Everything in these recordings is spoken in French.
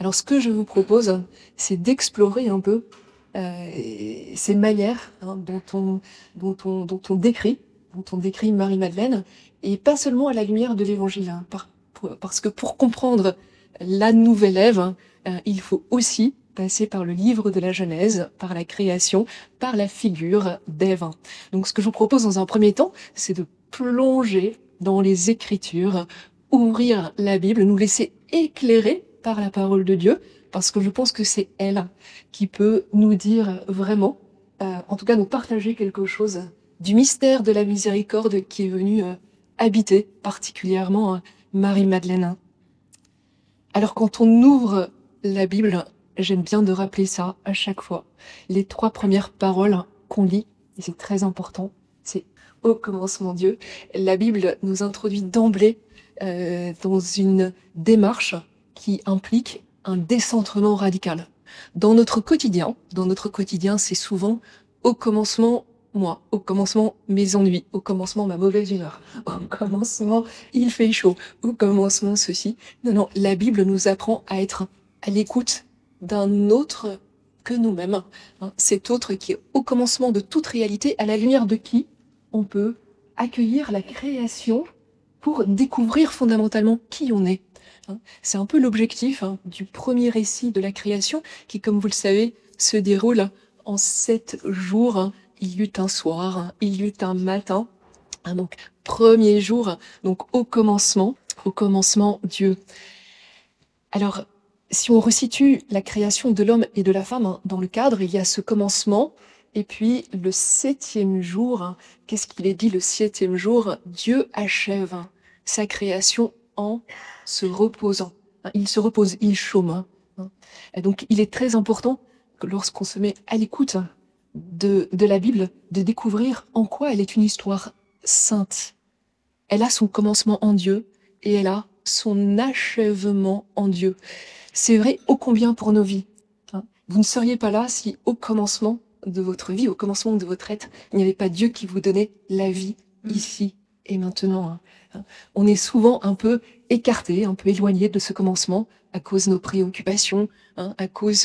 Alors, ce que je vous propose, c'est d'explorer un peu ces manières dont on décrit Marie-Madeleine, et pas seulement à la lumière de l'Évangile, parce que pour comprendre la nouvelle Ève, il faut aussi passer par le livre de la Genèse, par la création, par la figure d'Ève. Donc, ce que je vous propose dans un premier temps, c'est de plonger dans les Écritures, ouvrir la Bible, nous laisser éclairer par la parole de Dieu, parce que je pense que c'est elle qui peut nous dire vraiment, en tout cas nous partager quelque chose du mystère de la miséricorde qui est venu habiter particulièrement Marie-Madeleine. Alors quand on ouvre la Bible, j'aime bien de rappeler ça à chaque fois. Les 3 premières paroles qu'on lit, et c'est très important, c'est au commencement Dieu. La Bible nous introduit d'emblée dans une démarche qui implique un décentrement radical. Dans notre quotidien, c'est souvent au commencement moi, au commencement mes ennuis, au commencement ma mauvaise humeur, au commencement il fait chaud, au commencement ceci. Non, la Bible nous apprend à être à l'écoute d'un autre que nous-mêmes, cet autre qui est au commencement de toute réalité, à la lumière de qui on peut accueillir la création pour découvrir fondamentalement qui on est. C'est un peu l'objectif du premier récit de la création qui, comme vous le savez, se déroule en 7 jours. Il y eut un soir, il y eut un matin. Donc, premier jour, donc au commencement Dieu. Alors, si on resitue la création de l'homme et de la femme dans le cadre, il y a ce commencement, et puis le 7e jour, qu'est-ce qu'il est dit le 7e jour? Dieu achève sa création en se reposant. Il se repose, il chôme. Et donc, il est très important que lorsqu'on se met à l'écoute de la Bible, de découvrir en quoi elle est une histoire sainte. Elle a son commencement en Dieu et elle a son achèvement en Dieu. C'est vrai ô combien pour nos vies. Vous ne seriez pas là si au commencement de votre vie, au commencement de votre être, il n'y avait pas Dieu qui vous donnait la vie ici et maintenant. On est souvent un peu écarté, un peu éloigné de ce commencement à cause de nos préoccupations, à cause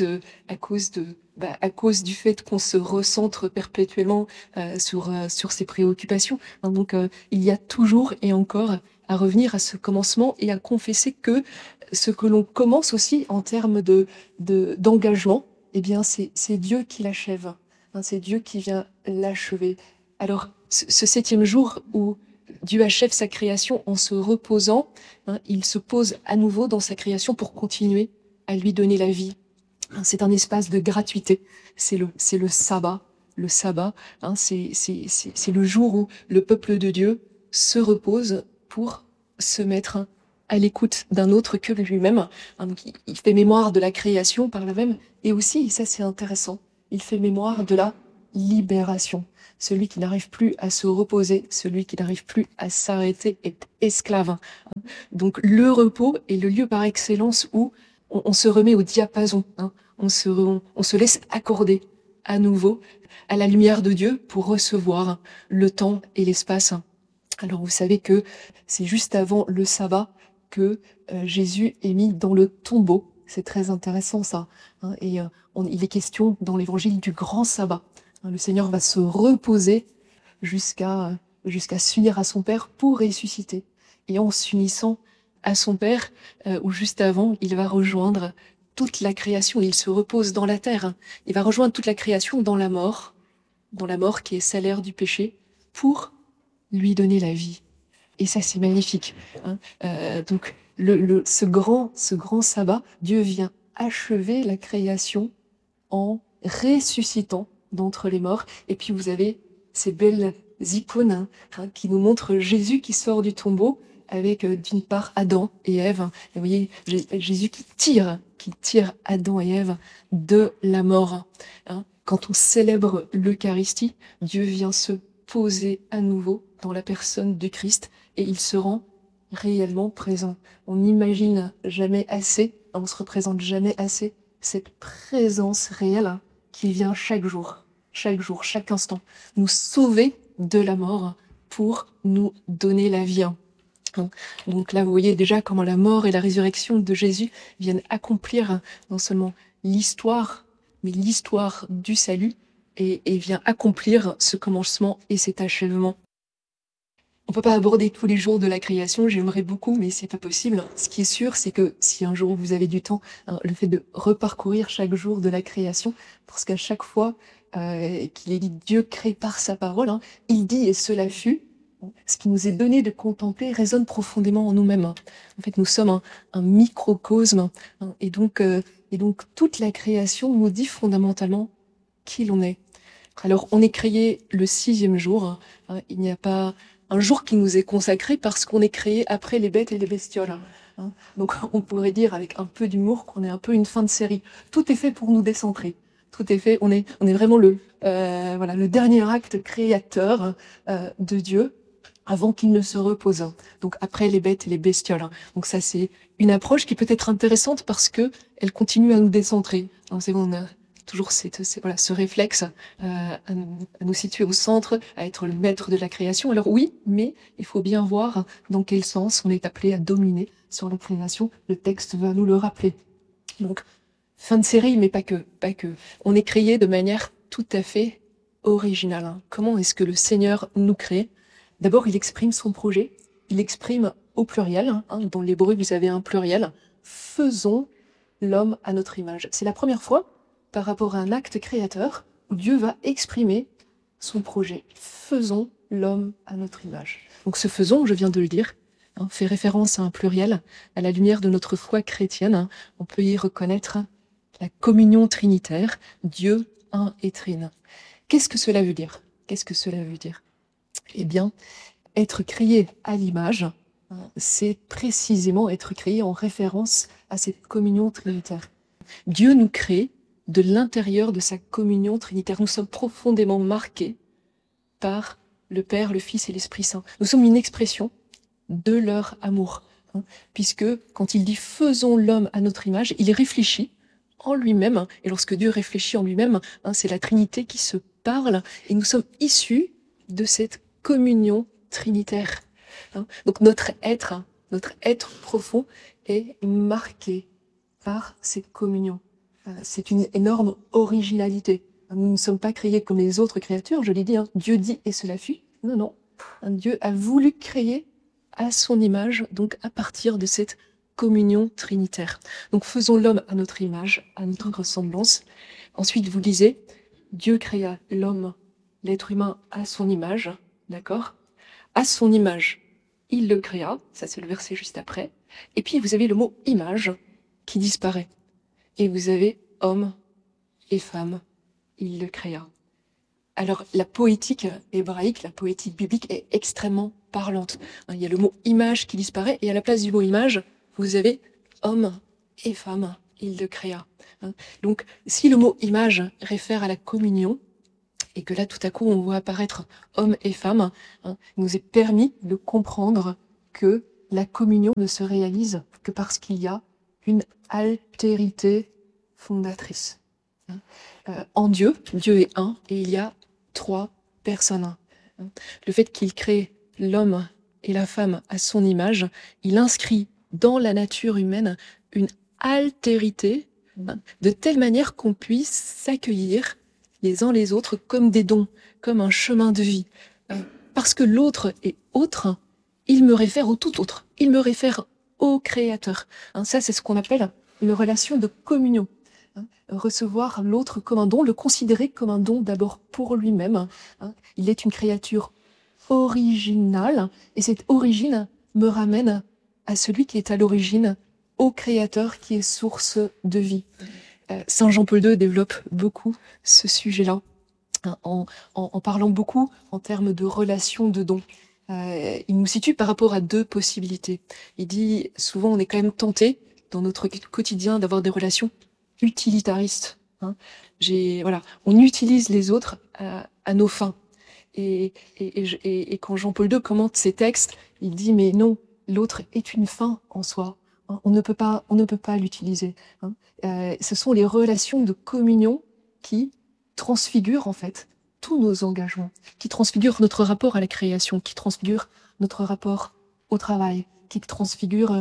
du fait qu'on se recentre perpétuellement sur ces préoccupations. Donc il y a toujours et encore à revenir à ce commencement et à confesser que ce que l'on commence aussi en termes d'engagement, eh bien c'est Dieu qui l'achève. C'est Dieu qui vient l'achever. Alors ce 7e jour où Dieu achève sa création en se reposant, il se pose à nouveau dans sa création pour continuer à lui donner la vie. C'est un espace de gratuité, c'est le sabbat. Le sabbat, c'est le jour où le peuple de Dieu se repose pour se mettre à l'écoute d'un autre que lui-même. Donc, il fait mémoire de la création par là même, et aussi, et ça c'est intéressant, il fait mémoire de la libération. Celui qui n'arrive plus à se reposer, celui qui n'arrive plus à s'arrêter est esclave. Donc le repos est le lieu par excellence où on se remet au diapason, on se laisse accorder à nouveau à la lumière de Dieu pour recevoir le temps et l'espace. Alors vous savez que c'est juste avant le sabbat que Jésus est mis dans le tombeau. C'est très intéressant ça. Et il est question dans l'évangile du grand sabbat. Le Seigneur va se reposer jusqu'à s'unir à son Père pour ressusciter. Et en s'unissant à son Père, ou juste avant, il va rejoindre toute la création. Il se repose dans la terre. Il va rejoindre toute la création dans la mort qui est salaire du péché, pour lui donner la vie. Et ça, c'est magnifique. Donc, ce grand sabbat, Dieu vient achever la création en ressuscitant d'entre les morts. Et puis vous avez ces belles icônes qui nous montrent Jésus qui sort du tombeau avec d'une part Adam et Ève. Et vous voyez Jésus qui tire Adam et Ève de la mort. Quand on célèbre l'Eucharistie, Dieu vient se poser à nouveau dans la personne de Christ et il se rend réellement présent. On n'imagine jamais assez, on se représente jamais assez cette présence réelle qui vient chaque jour, chaque instant, nous sauver de la mort pour nous donner la vie. Donc là, vous voyez déjà comment la mort et la résurrection de Jésus viennent accomplir non seulement l'histoire, mais l'histoire du salut, et vient accomplir ce commencement et cet achèvement. On peut pas aborder tous les jours de la création, j'aimerais beaucoup, mais c'est pas possible. Ce qui est sûr, c'est que si un jour vous avez du temps, le fait de reparcourir chaque jour de la création, parce qu'à chaque fois qu'il est dit Dieu crée par sa parole, il dit et cela fut, ce qui nous est donné de contempler résonne profondément en nous-mêmes. En fait, nous sommes un microcosme, et donc toute la création nous dit fondamentalement qui l'on est. Alors, on est créé le 6e jour. Il n'y a pas un jour qui nous est consacré parce qu'on est créé après les bêtes et les bestioles. Donc, on pourrait dire avec un peu d'humour qu'on est un peu une fin de série. Tout est fait pour nous décentrer. Tout est fait. On est vraiment le dernier acte créateur de Dieu avant qu'il ne se repose. Donc, après les bêtes et les bestioles. Donc, ça, c'est une approche qui peut être intéressante parce que elle continue à nous décentrer. C'est bon, on a toujours ce réflexe à nous situer au centre, à être le maître de la création. Alors oui, mais il faut bien voir dans quel sens on est appelé à dominer sur la création. Le texte va nous le rappeler. Donc, fin de série, mais pas que. On est créé de manière tout à fait originale. Comment est-ce que le Seigneur nous crée? D'abord, il exprime son projet. Il exprime au pluriel. Dans l'hébreu, vous avez un pluriel. Faisons l'homme à notre image. C'est la première fois par rapport à un acte créateur où Dieu va exprimer son projet. Faisons l'homme à notre image. Donc ce faisons, je viens de le dire, fait référence à un pluriel, à la lumière de notre foi chrétienne. On peut y reconnaître la communion trinitaire, Dieu un et trine. Qu'est-ce que cela veut dire? Eh bien, être créé à l'image, c'est précisément être créé en référence à cette communion trinitaire. Dieu nous crée de l'intérieur de sa communion trinitaire. Nous sommes profondément marqués par le Père, le Fils et l'Esprit Saint. Nous sommes une expression de leur amour, puisque quand il dit « faisons l'homme à notre image », il réfléchit en lui-même, et lorsque Dieu réfléchit en lui-même, c'est la Trinité qui se parle, et nous sommes issus de cette communion trinitaire. Donc notre être profond est marqué par cette communion. C'est une énorme originalité. Nous ne sommes pas créés comme les autres créatures, je l'ai dit, Dieu dit et cela fut. Non. Dieu a voulu créer à son image, donc à partir de cette communion trinitaire. Donc faisons l'homme à notre image, à notre ressemblance. Ensuite, vous lisez, Dieu créa l'homme, l'être humain à son image, d'accord? À son image, il le créa, ça c'est le verset juste après. Et puis vous avez le mot image qui disparaît. Et vous avez homme et femme, il le créa. Alors la poétique hébraïque, la poétique biblique est extrêmement parlante. Il y a le mot image qui disparaît et à la place du mot image, vous avez homme et femme, il le créa. Donc si le mot image réfère à la communion, et que là tout à coup on voit apparaître homme et femme, il nous est permis de comprendre que la communion ne se réalise que parce qu'il y a une altérité fondatrice. En Dieu est un et il y a 3 personnes. Le fait qu'il crée l'homme et la femme à son image, il inscrit dans la nature humaine une altérité de telle manière qu'on puisse s'accueillir les uns les autres comme des dons, comme un chemin de vie. Parce que l'autre est autre, il me réfère au tout autre, il me réfère au Créateur. Ça, c'est ce qu'on appelle une relation de communion. Recevoir l'autre comme un don, le considérer comme un don d'abord pour lui-même. Il est une créature originale, et cette origine me ramène à celui qui est à l'origine, au Créateur qui est source de vie. Saint Jean-Paul II développe beaucoup ce sujet-là, en parlant beaucoup en termes de relation de don. Il nous situe par rapport à 2 possibilités. Il dit, souvent on est quand même tenté dans notre quotidien d'avoir des relations utilitaristes. On utilise les autres à nos fins. Et quand Jean-Paul II commente ces textes, il dit mais non, l'autre est une fin en soi. On ne peut pas l'utiliser. Ce sont les relations de communion qui transfigurent en fait tous nos engagements, qui transfigurent notre rapport à la création, qui transfigurent notre rapport au travail, qui te transfigure.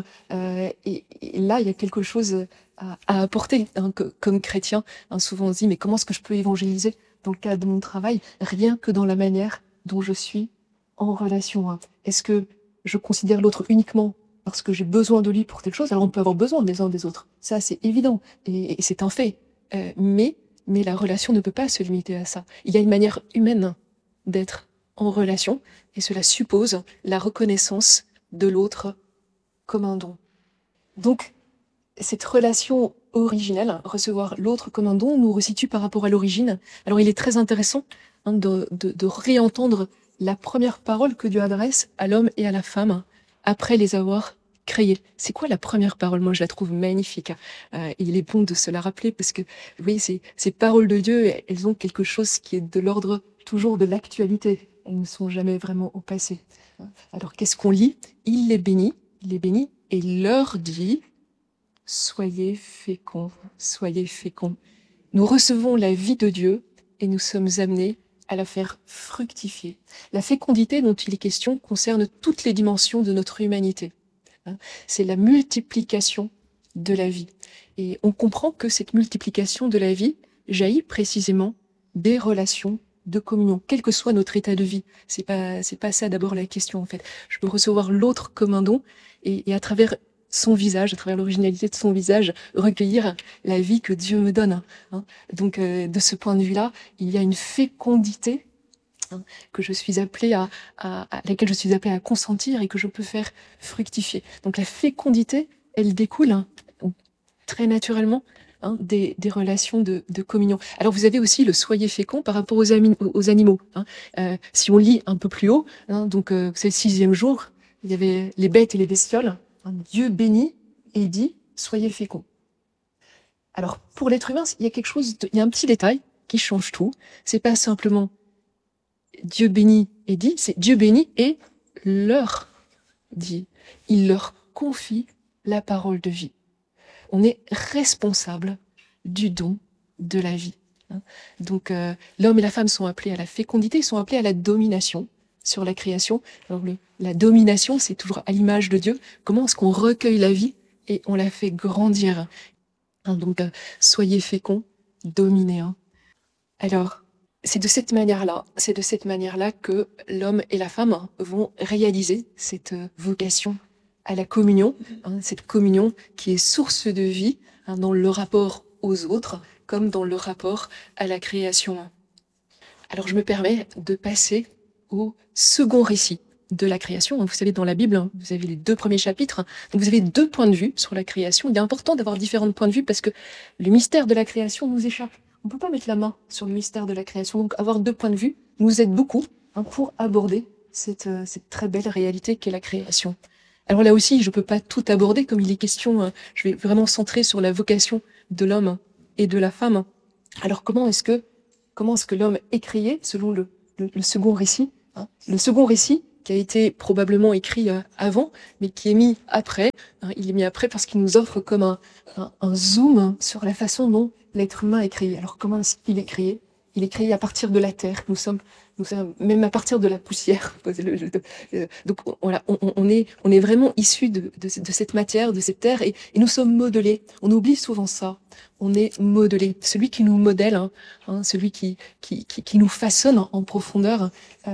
Et là, il y a quelque chose à apporter comme chrétien. Souvent, on se dit, mais comment est-ce que je peux évangéliser dans le cadre de mon travail, rien que dans la manière dont je suis en relation. Est-ce que je considère l'autre uniquement parce que j'ai besoin de lui pour telle chose? Alors on peut avoir besoin des uns des autres, ça c'est évident, et c'est un fait. Mais la relation ne peut pas se limiter à ça. Il y a une manière humaine d'être en relation, et cela suppose la reconnaissance de l'autre comme un don. Donc, cette relation originelle, recevoir l'autre comme un don, nous resitue par rapport à l'origine. Alors, il est très intéressant de réentendre la première parole que Dieu adresse à l'homme et à la femme après les avoir créés. C'est quoi la première parole? Moi, je la trouve magnifique. Il est bon de se la rappeler parce que, vous voyez, ces paroles de Dieu, elles ont quelque chose qui est de l'ordre toujours de l'actualité. Elles ne sont jamais vraiment au passé. Alors, qu'est-ce qu'on lit? Il les bénit, et leur dit: soyez féconds, soyez féconds. Nous recevons la vie de Dieu et nous sommes amenés à la faire fructifier. La fécondité dont il est question concerne toutes les dimensions de notre humanité. C'est la multiplication de la vie. Et on comprend que cette multiplication de la vie jaillit précisément des relations de communion, quel que soit notre état de vie. C'est pas ça d'abord la question, en fait. Je peux recevoir l'autre comme un don et à travers son visage, à travers l'originalité de son visage, recueillir la vie que Dieu me donne. Donc, de ce point de vue-là, il y a une fécondité que je suis appelée à laquelle je suis appelée à consentir et que je peux faire fructifier. Donc, la fécondité, elle découle très naturellement des relations de communion. Alors, vous avez aussi le soyez fécond par rapport aux animaux. Si on lit un peu plus haut, donc c'est le 6e jour, il y avait les bêtes et les bestioles. Dieu bénit et dit soyez féconds. Alors pour l'être humain, il y a un petit détail qui change tout. C'est pas simplement Dieu bénit et dit, c'est Dieu bénit et leur dit. Il leur confie la parole de vie. On est responsable du don de la vie. Donc l'homme et la femme sont appelés à la fécondité, ils sont appelés à la domination sur la création. Alors, la domination, c'est toujours à l'image de Dieu. Comment est-ce qu'on recueille la vie et on la fait grandir? Donc, soyez féconds, dominez. Alors, c'est de cette manière-là que l'homme et la femme vont réaliser cette vocation à la communion, cette communion qui est source de vie dans le rapport aux autres, comme dans le rapport à la création. Alors, je me permets de passer au second récit de la création. Vous savez, dans la Bible, vous avez les 2 premiers chapitres. Donc vous avez 2 points de vue sur la création. Il est important d'avoir différents points de vue parce que le mystère de la création nous échappe. On ne peut pas mettre la main sur le mystère de la création. Donc avoir 2 points de vue nous aide beaucoup pour aborder cette très belle réalité qu'est la création. Alors là aussi, je ne peux pas tout aborder comme il est question. Je vais vraiment centrer sur la vocation de l'homme et de la femme. Alors comment est-ce que l'homme est créé selon le second récit? Le second récit qui a été probablement écrit avant, mais qui est mis après. Il est mis après parce qu'il nous offre comme un zoom sur la façon dont l'être humain est créé. Alors comment est-ce qu'il est créé? Il est créé à partir de la terre. Nous sommes même à partir de la poussière. Donc voilà, on est vraiment issus de cette matière, de cette terre, et nous sommes modelés. On oublie souvent ça. On est modelé. Celui qui nous modèle, celui qui nous façonne en profondeur,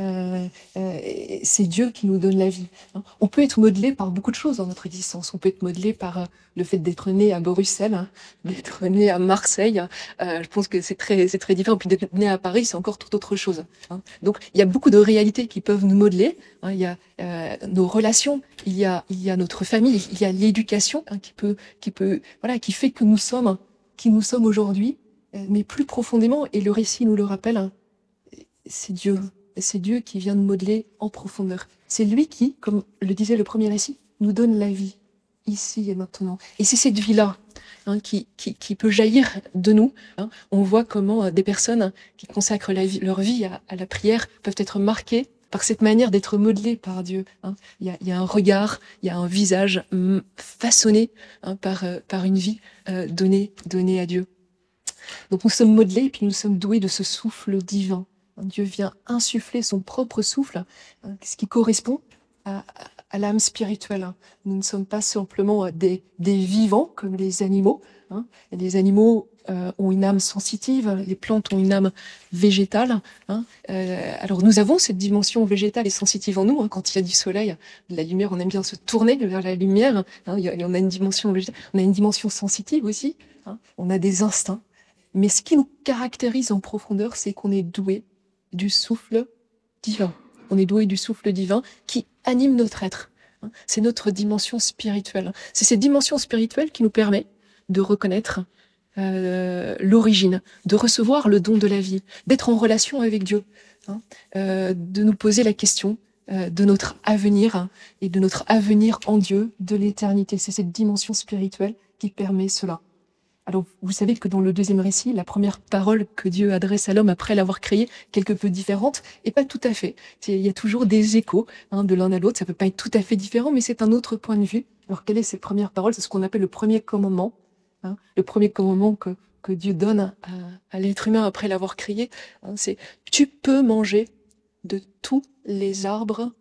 c'est Dieu qui nous donne la vie. On peut être modelé par beaucoup de choses dans notre existence. On peut être modelé par le fait d'être né à Bruxelles, d'être né à Marseille. Je pense que c'est très différent. Puis d'être né à Paris, c'est encore toute autre chose. Donc il y a beaucoup de réalités qui peuvent nous modeler. Il y a nos relations, il y a notre famille, il y a l'éducation qui fait que nous sommes qui nous sommes aujourd'hui, mais plus profondément, et le récit nous le rappelle, c'est Dieu. C'est Dieu qui vient de modeler en profondeur. C'est lui qui, comme le disait le premier récit, nous donne la vie, ici et maintenant. Et c'est cette vie-là qui peut jaillir de nous. On voit comment des personnes qui consacrent leur vie à la prière peuvent être marquées par cette manière d'être modelées par Dieu. Il y a un regard, il y a un visage façonné par une vie donnée à Dieu. Donc nous sommes modelés et puis nous sommes doués de ce souffle divin. Dieu vient insuffler son propre souffle, ce qui correspond à l'âme spirituelle. Nous ne sommes pas simplement des vivants comme les animaux. Les animaux ont une âme sensitive, les plantes ont une âme végétale. Alors nous avons cette dimension végétale et sensitive en nous. Quand il y a du soleil, de la lumière, on aime bien se tourner vers la lumière. On a une dimension végétale, on a une dimension sensitive aussi. On a des instincts. Mais ce qui nous caractérise en profondeur, c'est qu'on est doué du souffle divin. On est doué du souffle divin qui anime notre être. C'est notre dimension spirituelle. C'est cette dimension spirituelle qui nous permet de reconnaître l'origine, de recevoir le don de la vie, d'être en relation avec Dieu, de nous poser la question de notre avenir et de notre avenir en Dieu, de l'éternité. C'est cette dimension spirituelle qui permet cela. Alors, vous savez que dans le deuxième récit, la première parole que Dieu adresse à l'homme après l'avoir créé, quelque peu différente, et pas tout à fait. Il y a toujours des échos de l'un à l'autre, ça peut pas être tout à fait différent, mais c'est un autre point de vue. Alors, quelles sont ces premières paroles? C'est ce qu'on appelle le premier commandement. Le premier commandement que Dieu donne à l'être humain après l'avoir créé, c'est « Tu peux manger de tous les arbres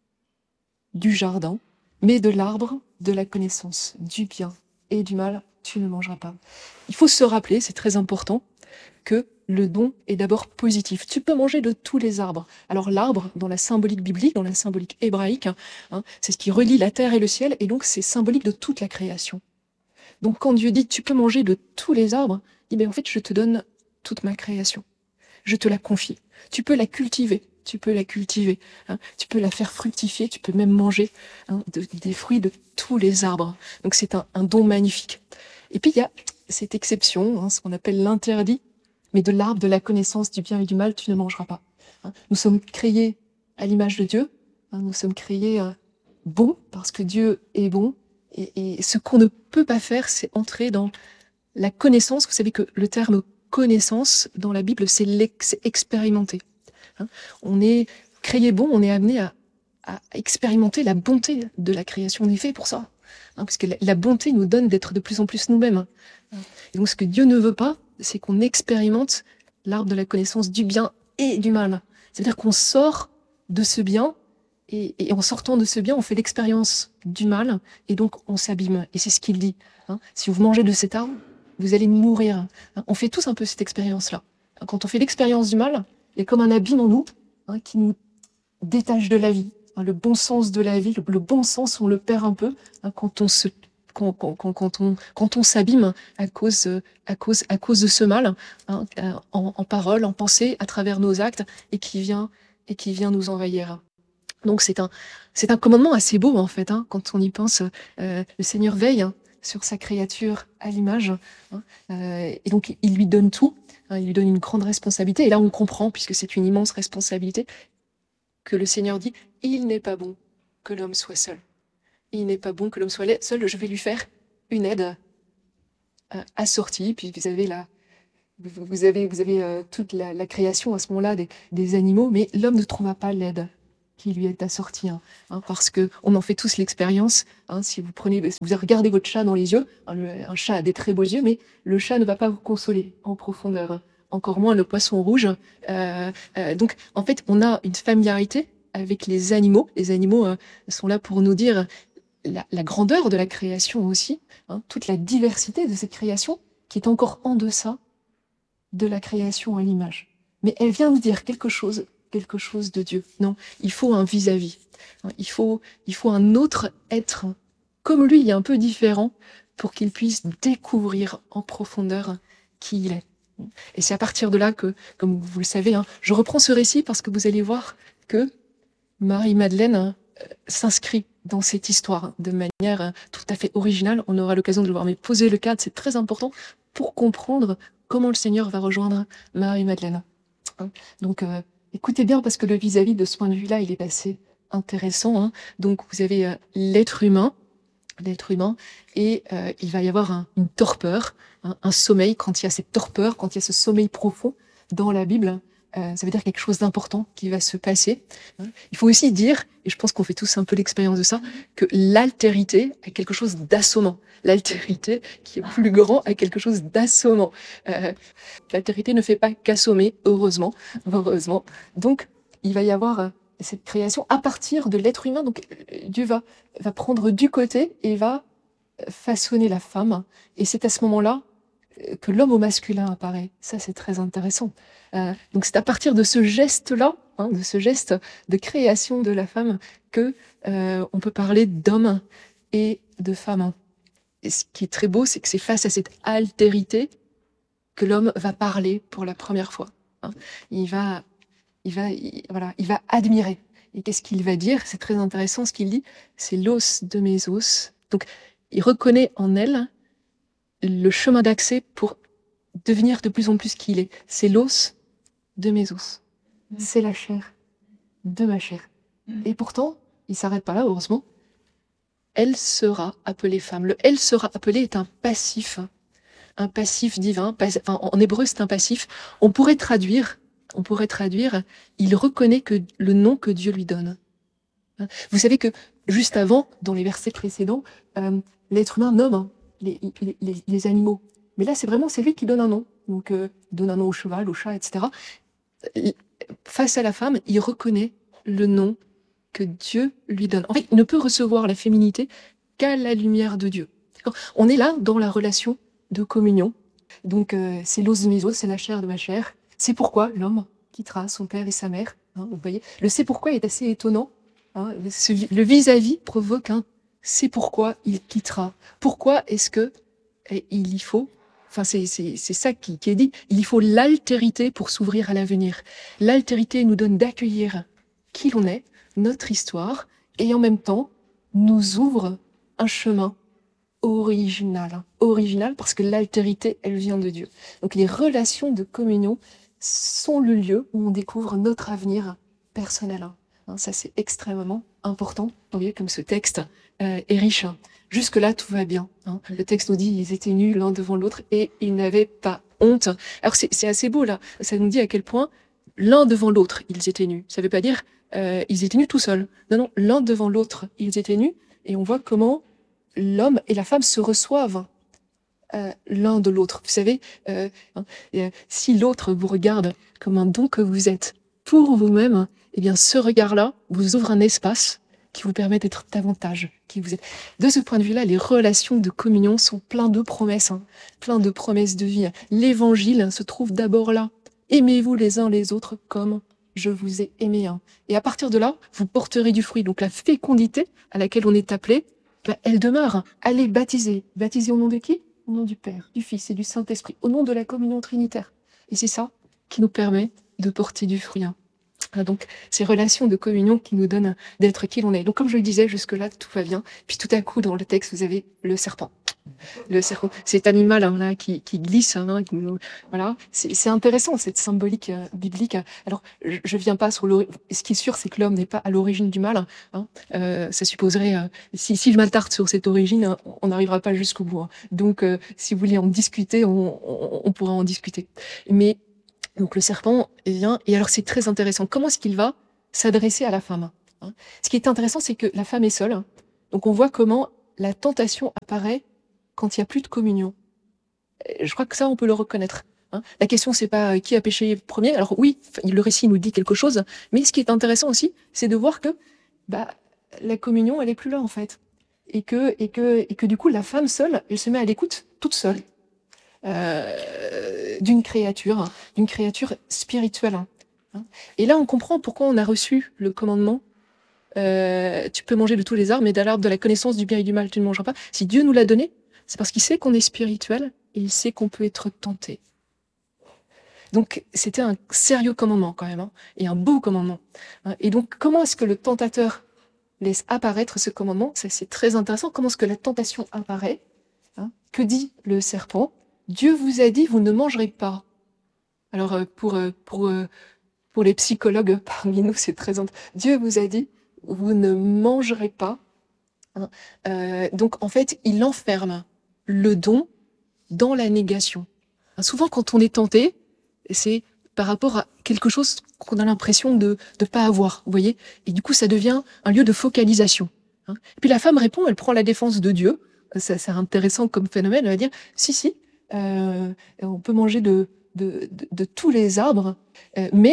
du jardin, mais de l'arbre de la connaissance, du bien et du mal, tu ne mangeras pas. » Il faut se rappeler, c'est très important, que le don est d'abord positif. Tu peux manger de tous les arbres. Alors l'arbre, dans la symbolique biblique, dans la symbolique hébraïque, c'est ce qui relie la terre et le ciel, et donc c'est symbolique de toute la création. Donc quand Dieu dit « tu peux manger de tous les arbres », il dit « en fait, je te donne toute ma création. Je te la confie. Tu peux la cultiver. Tu peux la cultiver. Tu peux la faire fructifier. Tu peux même manger des fruits de tous les arbres. » Donc c'est un don magnifique. Et puis il y a cette exception, ce qu'on appelle l'interdit, mais de l'arbre de la connaissance du bien et du mal, tu ne mangeras pas. Nous sommes créés à l'image de Dieu. Nous sommes créés bons parce que Dieu est bon. Et ce qu'on ne peut pas faire, c'est entrer dans la connaissance. Vous savez que le terme connaissance dans la Bible, c'est expérimenter. On est créé bon, on est amené à expérimenter la bonté de la création. On est fait pour ça. Parce que la bonté nous donne d'être de plus en plus nous-mêmes. Et donc ce que Dieu ne veut pas, c'est qu'on expérimente l'arbre de la connaissance du bien et du mal. C'est-à-dire qu'on sort de ce bien, et en sortant de ce bien, on fait l'expérience du mal, et donc on s'abîme. Et c'est ce qu'il dit. Si vous mangez de cet arbre, vous allez mourir. On fait tous un peu cette expérience-là. Quand on fait l'expérience du mal, il y a comme un abîme en nous qui nous détache de la vie. Le bon sens de la vie, le bon sens, on le perd un peu quand on s'abîme à cause de ce mal, en parole, en pensée, à travers nos actes, et qui vient nous envahir. Donc c'est un commandement assez beau en fait, quand on y pense. Le Seigneur veille sur sa créature à l'image, et donc il lui donne tout, il lui donne une grande responsabilité. Et là on comprend, puisque c'est une immense responsabilité, que le Seigneur dit « Il n'est pas bon que l'homme soit seul. Il n'est pas bon que l'homme soit seul, je vais lui faire une aide assortie. » Puis vous avez toute la création à ce moment-là des animaux, mais l'homme ne trouvera pas l'aide qui lui est assortie, parce que on en fait tous l'expérience. Si vous regardez votre chat dans les yeux, un chat a des très beaux yeux, mais le chat ne va pas vous consoler en profondeur. Encore moins le poisson rouge. Donc, en fait, on a une familiarité avec les animaux. Les animaux sont là pour nous dire la grandeur de la création aussi, toute la diversité de cette création qui est encore en deçà de la création à l'image. Mais elle vient nous dire quelque chose de Dieu. Non, il faut un vis-à-vis. Il faut un autre être comme lui, un peu différent, pour qu'il puisse découvrir en profondeur qui il est. Et c'est à partir de là que, comme vous le savez, je reprends ce récit parce que vous allez voir que Marie-Madeleine s'inscrit dans cette histoire de manière tout à fait originale. On aura l'occasion de le voir, mais poser le cadre, c'est très important pour comprendre comment le Seigneur va rejoindre Marie-Madeleine. Donc, écoutez bien, parce que le vis-à-vis de ce point de vue-là, il est assez intéressant. Donc, vous avez l'être humain, et il va y avoir une torpeur, un sommeil. Quand il y a cette torpeur, quand il y a ce sommeil profond dans la Bible, ça veut dire quelque chose d'important qui va se passer. Il faut aussi dire, et je pense qu'on fait tous un peu l'expérience de ça, que l'altérité a quelque chose d'assommant. L'altérité, qui est plus grand, a quelque chose d'assommant. L'altérité ne fait pas qu'assommer, heureusement. Donc, il va y avoir cette création à partir de l'être humain. Donc Dieu va prendre du côté et va façonner la femme. Et c'est à ce moment-là que l'homme au masculin apparaît. Ça, c'est très intéressant. Donc c'est à partir de ce geste-là, de ce geste de création de la femme, que on peut parler d'homme et de femme. Et ce qui est très beau, c'est que c'est face à cette altérité que l'homme va parler pour la première fois. Il va admirer. Et qu'est-ce qu'il va dire? C'est très intéressant ce qu'il dit. C'est l'os de mes os. Donc, il reconnaît en elle le chemin d'accès pour devenir de plus en plus qui il est. C'est l'os de mes os. C'est la chair de ma chair. Et pourtant, il s'arrête pas là, heureusement. Elle sera appelée femme. Le elle sera appelée est un passif divin. En hébreu, c'est un passif. On pourrait traduire, il reconnaît que le nom que Dieu lui donne. Vous savez que juste avant, dans les versets précédents, l'être humain nomme les animaux. Mais là, c'est lui qui donne un nom. Donc, il donne un nom au cheval, au chat, etc. Face à la femme, il reconnaît le nom que Dieu lui donne. En fait, il ne peut recevoir la féminité qu'à la lumière de Dieu. On est là dans la relation de communion. Donc, c'est l'os de mes os, c'est la chair de ma chair. C'est pourquoi l'homme quittera son père et sa mère. Vous voyez, le c'est pourquoi est assez étonnant. Le vis-à-vis provoque un c'est pourquoi il quittera. Pourquoi est-ce que il y faut, c'est ça qui est dit, il y faut l'altérité pour s'ouvrir à l'avenir. L'altérité nous donne d'accueillir qui l'on est, notre histoire, et en même temps nous ouvre un chemin original parce que l'altérité, elle vient de Dieu. Donc les relations de communion sont le lieu où on découvre notre avenir personnel. Ça, c'est extrêmement important. Vous voyez comme ce texte est riche. Jusque-là, tout va bien. Le texte nous dit ils étaient nus l'un devant l'autre et ils n'avaient pas honte. Alors c'est assez beau là. Ça nous dit à quel point l'un devant l'autre, ils étaient nus. Ça ne veut pas dire ils étaient nus tout seuls. Non, l'un devant l'autre, ils étaient nus. Et on voit comment l'homme et la femme se reçoivent l'un de l'autre. Vous savez, si l'autre vous regarde comme un don que vous êtes pour vous-même, eh bien ce regard-là vous ouvre un espace qui vous permet d'être davantage qui vous êtes. De ce point de vue-là, les relations de communion sont pleines de promesses, plein de promesses de vie. L'évangile se trouve d'abord là. Aimez-vous les uns les autres comme je vous ai aimé. Et à partir de là, vous porterez du fruit. Donc la fécondité à laquelle on est appelé, elle demeure. Allez baptiser. Baptiser au nom de qui? Au nom du Père, du Fils et du Saint-Esprit. Au nom de la communion trinitaire. Et c'est ça qui nous permet de porter du fruit. Donc, ces relations de communion qui nous donnent d'être qui l'on est. Donc, comme je le disais, jusque-là, tout va bien. Puis tout à coup, dans le texte, vous avez le serpent. Le serpent, cet animal là qui glisse. Voilà, c'est intéressant cette symbolique biblique. Alors, je viens pas sur l'origine. Ce qui est sûr, c'est que l'homme n'est pas à l'origine du mal. Ça supposerait, si je m'attarde sur cette origine, on n'arrivera pas jusqu'au bout. Donc, si vous voulez en discuter, on pourra en discuter. Mais donc le serpent vient, et alors c'est très intéressant. Comment est-ce qu'il va s'adresser à la femme? Ce qui est intéressant, c'est que la femme est seule. Donc on voit comment la tentation apparaît quand il n'y a plus de communion. Je crois que ça, on peut le reconnaître. La question, c'est pas qui a péché premier. Alors oui, le récit nous dit quelque chose, mais ce qui est intéressant aussi, c'est de voir que la communion, elle est plus là en fait. Et que du coup, la femme seule, elle se met à l'écoute toute seule. D'une créature spirituelle. Et là, on comprend pourquoi on a reçu le commandement tu peux manger de tous les arbres, mais de l'arbre de la connaissance du bien et du mal, tu ne mangeras pas. Si Dieu nous l'a donné, c'est parce qu'il sait qu'on est spirituel et il sait qu'on peut être tenté. Donc, c'était un sérieux commandement quand même, et un beau commandement. Et donc, comment est-ce que le tentateur laisse apparaître ce commandement? Ça, c'est très intéressant. Comment est-ce que la tentation apparaît? Que dit le serpent? Dieu vous a dit, vous ne mangerez pas. Alors, pour les psychologues parmi nous, c'est très intéressant. Dieu vous a dit, vous ne mangerez pas. Donc, en fait, il enferme le don dans la négation. Souvent, quand on est tenté, c'est par rapport à quelque chose qu'on a l'impression de ne pas avoir, vous voyez. Et du coup, ça devient un lieu de focalisation. Et puis la femme répond, elle prend la défense de Dieu. Ça, c'est intéressant comme phénomène. Elle va dire, on peut manger de tous les arbres, mais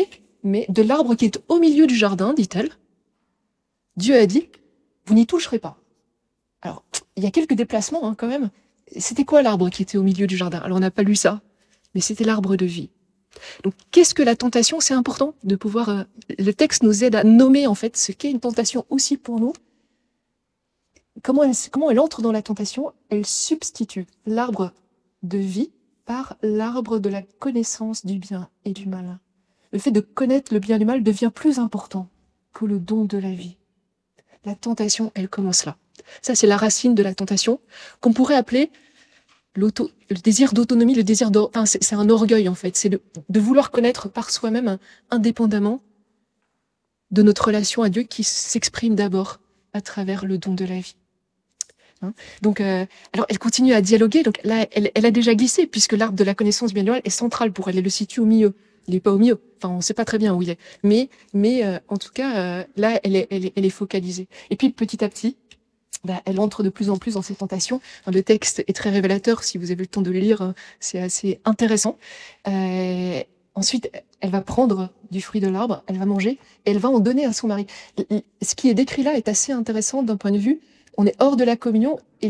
mais de l'arbre qui est au milieu du jardin, dit-elle, Dieu a dit, vous n'y toucherez pas. Alors, il y a quelques déplacements quand même. C'était quoi l'arbre qui était au milieu du jardin? Alors, on n'a pas lu ça, mais c'était l'arbre de vie. Donc, qu'est-ce que la tentation? C'est important de pouvoir... le texte nous aide à nommer, en fait, ce qu'est une tentation aussi pour nous. Comment elle entre dans la tentation? Elle substitue l'arbre de vie par l'arbre de la connaissance du bien et du mal. Le fait de connaître le bien et le mal devient plus important que le don de la vie. La tentation, elle commence là. Ça, c'est la racine de la tentation, qu'on pourrait appeler le désir d'autonomie, le désir enfin, c'est un orgueil, en fait. C'est de vouloir connaître par soi-même, indépendamment de notre relation à Dieu qui s'exprime d'abord à travers le don de la vie. Donc, alors, elle continue à dialoguer. Donc là, elle a déjà glissé, puisque l'arbre de la connaissance du bien et du mal est central pour elle. Elle le situe au milieu. Il n'est pas au milieu. Enfin, on ne sait pas très bien où il est. Mais en tout cas, là, elle est focalisée. Et puis, petit à petit, elle entre de plus en plus dans ses tentations. Le texte est très révélateur. Si vous avez le temps de le lire, c'est assez intéressant. Ensuite, elle va prendre du fruit de l'arbre, elle va manger, et elle va en donner à son mari. Ce qui est décrit là est assez intéressant d'un point de vue. On est hors de la communion et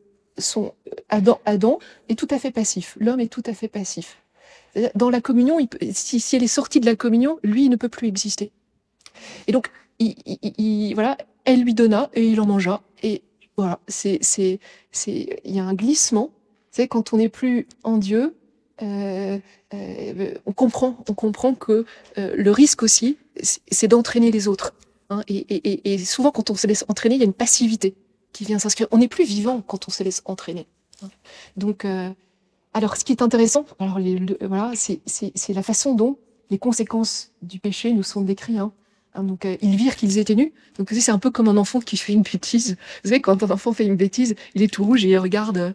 Adam est tout à fait passif. L'homme est tout à fait passif. Dans la communion, si elle est sortie de la communion, lui, il ne peut plus exister. Et donc, voilà, elle lui donna et il en mangea. Et voilà, il y a un glissement. C'est quand on n'est plus en Dieu, on comprend que le risque aussi, c'est d'entraîner les autres. Et souvent, quand on se laisse entraîner, il y a une passivité qui vient s'inscrire. On n'est plus vivant quand on se laisse entraîner. Donc, alors, ce qui est intéressant, alors voilà, c'est la façon dont les conséquences du péché nous sont décrites. Donc, ils virent qu'ils étaient nus. Donc, c'est un peu comme un enfant qui fait une bêtise. Vous savez, quand un enfant fait une bêtise, il est tout rouge et il regarde.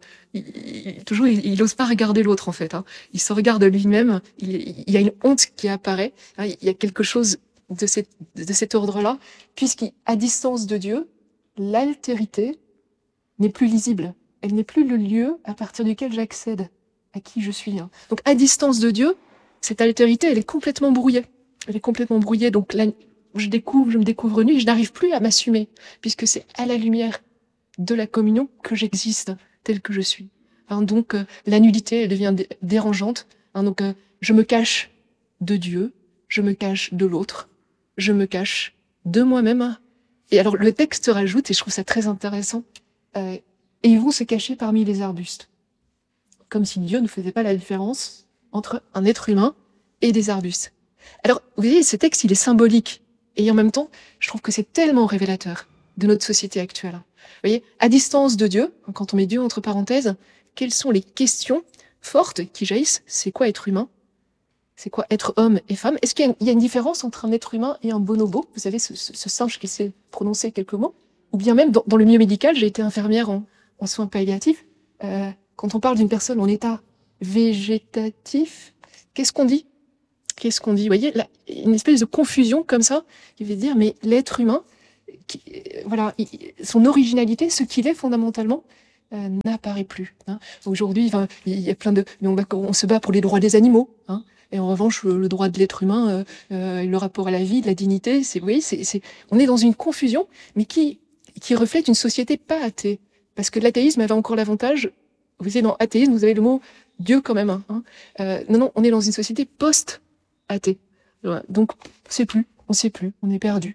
Il n'ose pas regarder l'autre, en fait. Il se regarde lui-même. Il y a une honte qui apparaît. Il y a quelque chose de cet ordre-là, puisqu'à distance de Dieu, l'altérité n'est plus lisible. Elle n'est plus le lieu à partir duquel j'accède à qui je suis. Donc, à distance de Dieu, cette altérité, elle est complètement brouillée. Elle est complètement brouillée. Donc, là, je me découvre nu et je n'arrive plus à m'assumer, puisque c'est à la lumière de la communion que j'existe tel que je suis. Donc, la nudité, elle devient dérangeante. Donc, je me cache de Dieu, je me cache de l'autre, je me cache de moi-même. Et alors, le texte rajoute, et je trouve ça très intéressant, et ils vont se cacher parmi les arbustes. Comme si Dieu ne faisait pas la différence entre un être humain et des arbustes. Alors, vous voyez, ce texte, il est symbolique. Et en même temps, je trouve que c'est tellement révélateur de notre société actuelle. Vous voyez, à distance de Dieu, quand on met Dieu entre parenthèses, quelles sont les questions fortes qui jaillissent? C'est quoi être humain? C'est quoi être homme et femme? Est-ce qu'il y a une différence entre un être humain et un bonobo? Vous savez, ce singe qui sait prononcer quelques mots? Ou bien même, dans le milieu médical, j'ai été infirmière en soins palliatifs. Quand on parle d'une personne en état végétatif, qu'est-ce qu'on dit? Qu'est-ce qu'on dit? Vous voyez, là, une espèce de confusion comme ça, qui veut dire, mais l'être humain, voilà, son originalité, ce qu'il est fondamentalement, n'apparaît plus. Aujourd'hui, il y a plein de... On se bat pour les droits des animaux. Et en revanche, le droit de l'être humain, le rapport à la vie, de la dignité, vous voyez, on est dans une confusion, mais qui reflète une société pas athée. Parce que l'athéisme avait encore l'avantage, vous savez, dans athéisme, vous avez le mot Dieu quand même. Non, on est dans une société post-athée. Voilà. Donc, on sait plus, on est perdu.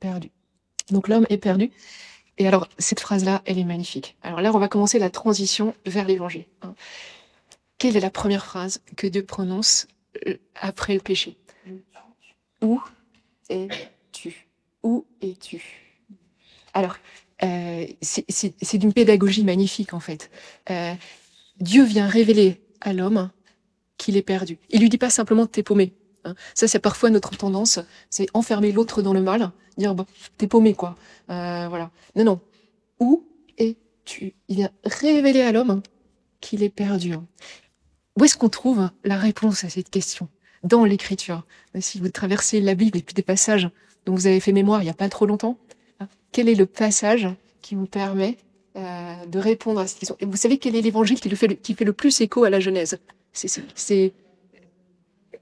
Donc, l'homme est perdu. Et alors, cette phrase-là, elle est magnifique. Alors là, on va commencer la transition vers l'évangile. Quelle est la première phrase que Dieu prononce après le péché? Où es-tu? Où es-tu? Alors, c'est d'une pédagogie magnifique, en fait. Dieu vient révéler à l'homme qu'il est perdu. Il lui dit pas simplement t'es paumé. Ça, c'est parfois notre tendance, c'est enfermer l'autre dans le mal, dire bah, t'es paumé, quoi. Voilà. Non. Où es-tu? Il vient révéler à l'homme qu'il est perdu. Où est-ce qu'on trouve la réponse à cette question? Dans l'Écriture. Si vous traversez la Bible et puis des passages dont vous avez fait mémoire il n'y a pas trop longtemps, quel est le passage qui vous permet de répondre à cette question? Et vous savez quel est l'évangile qui fait le plus écho à la Genèse?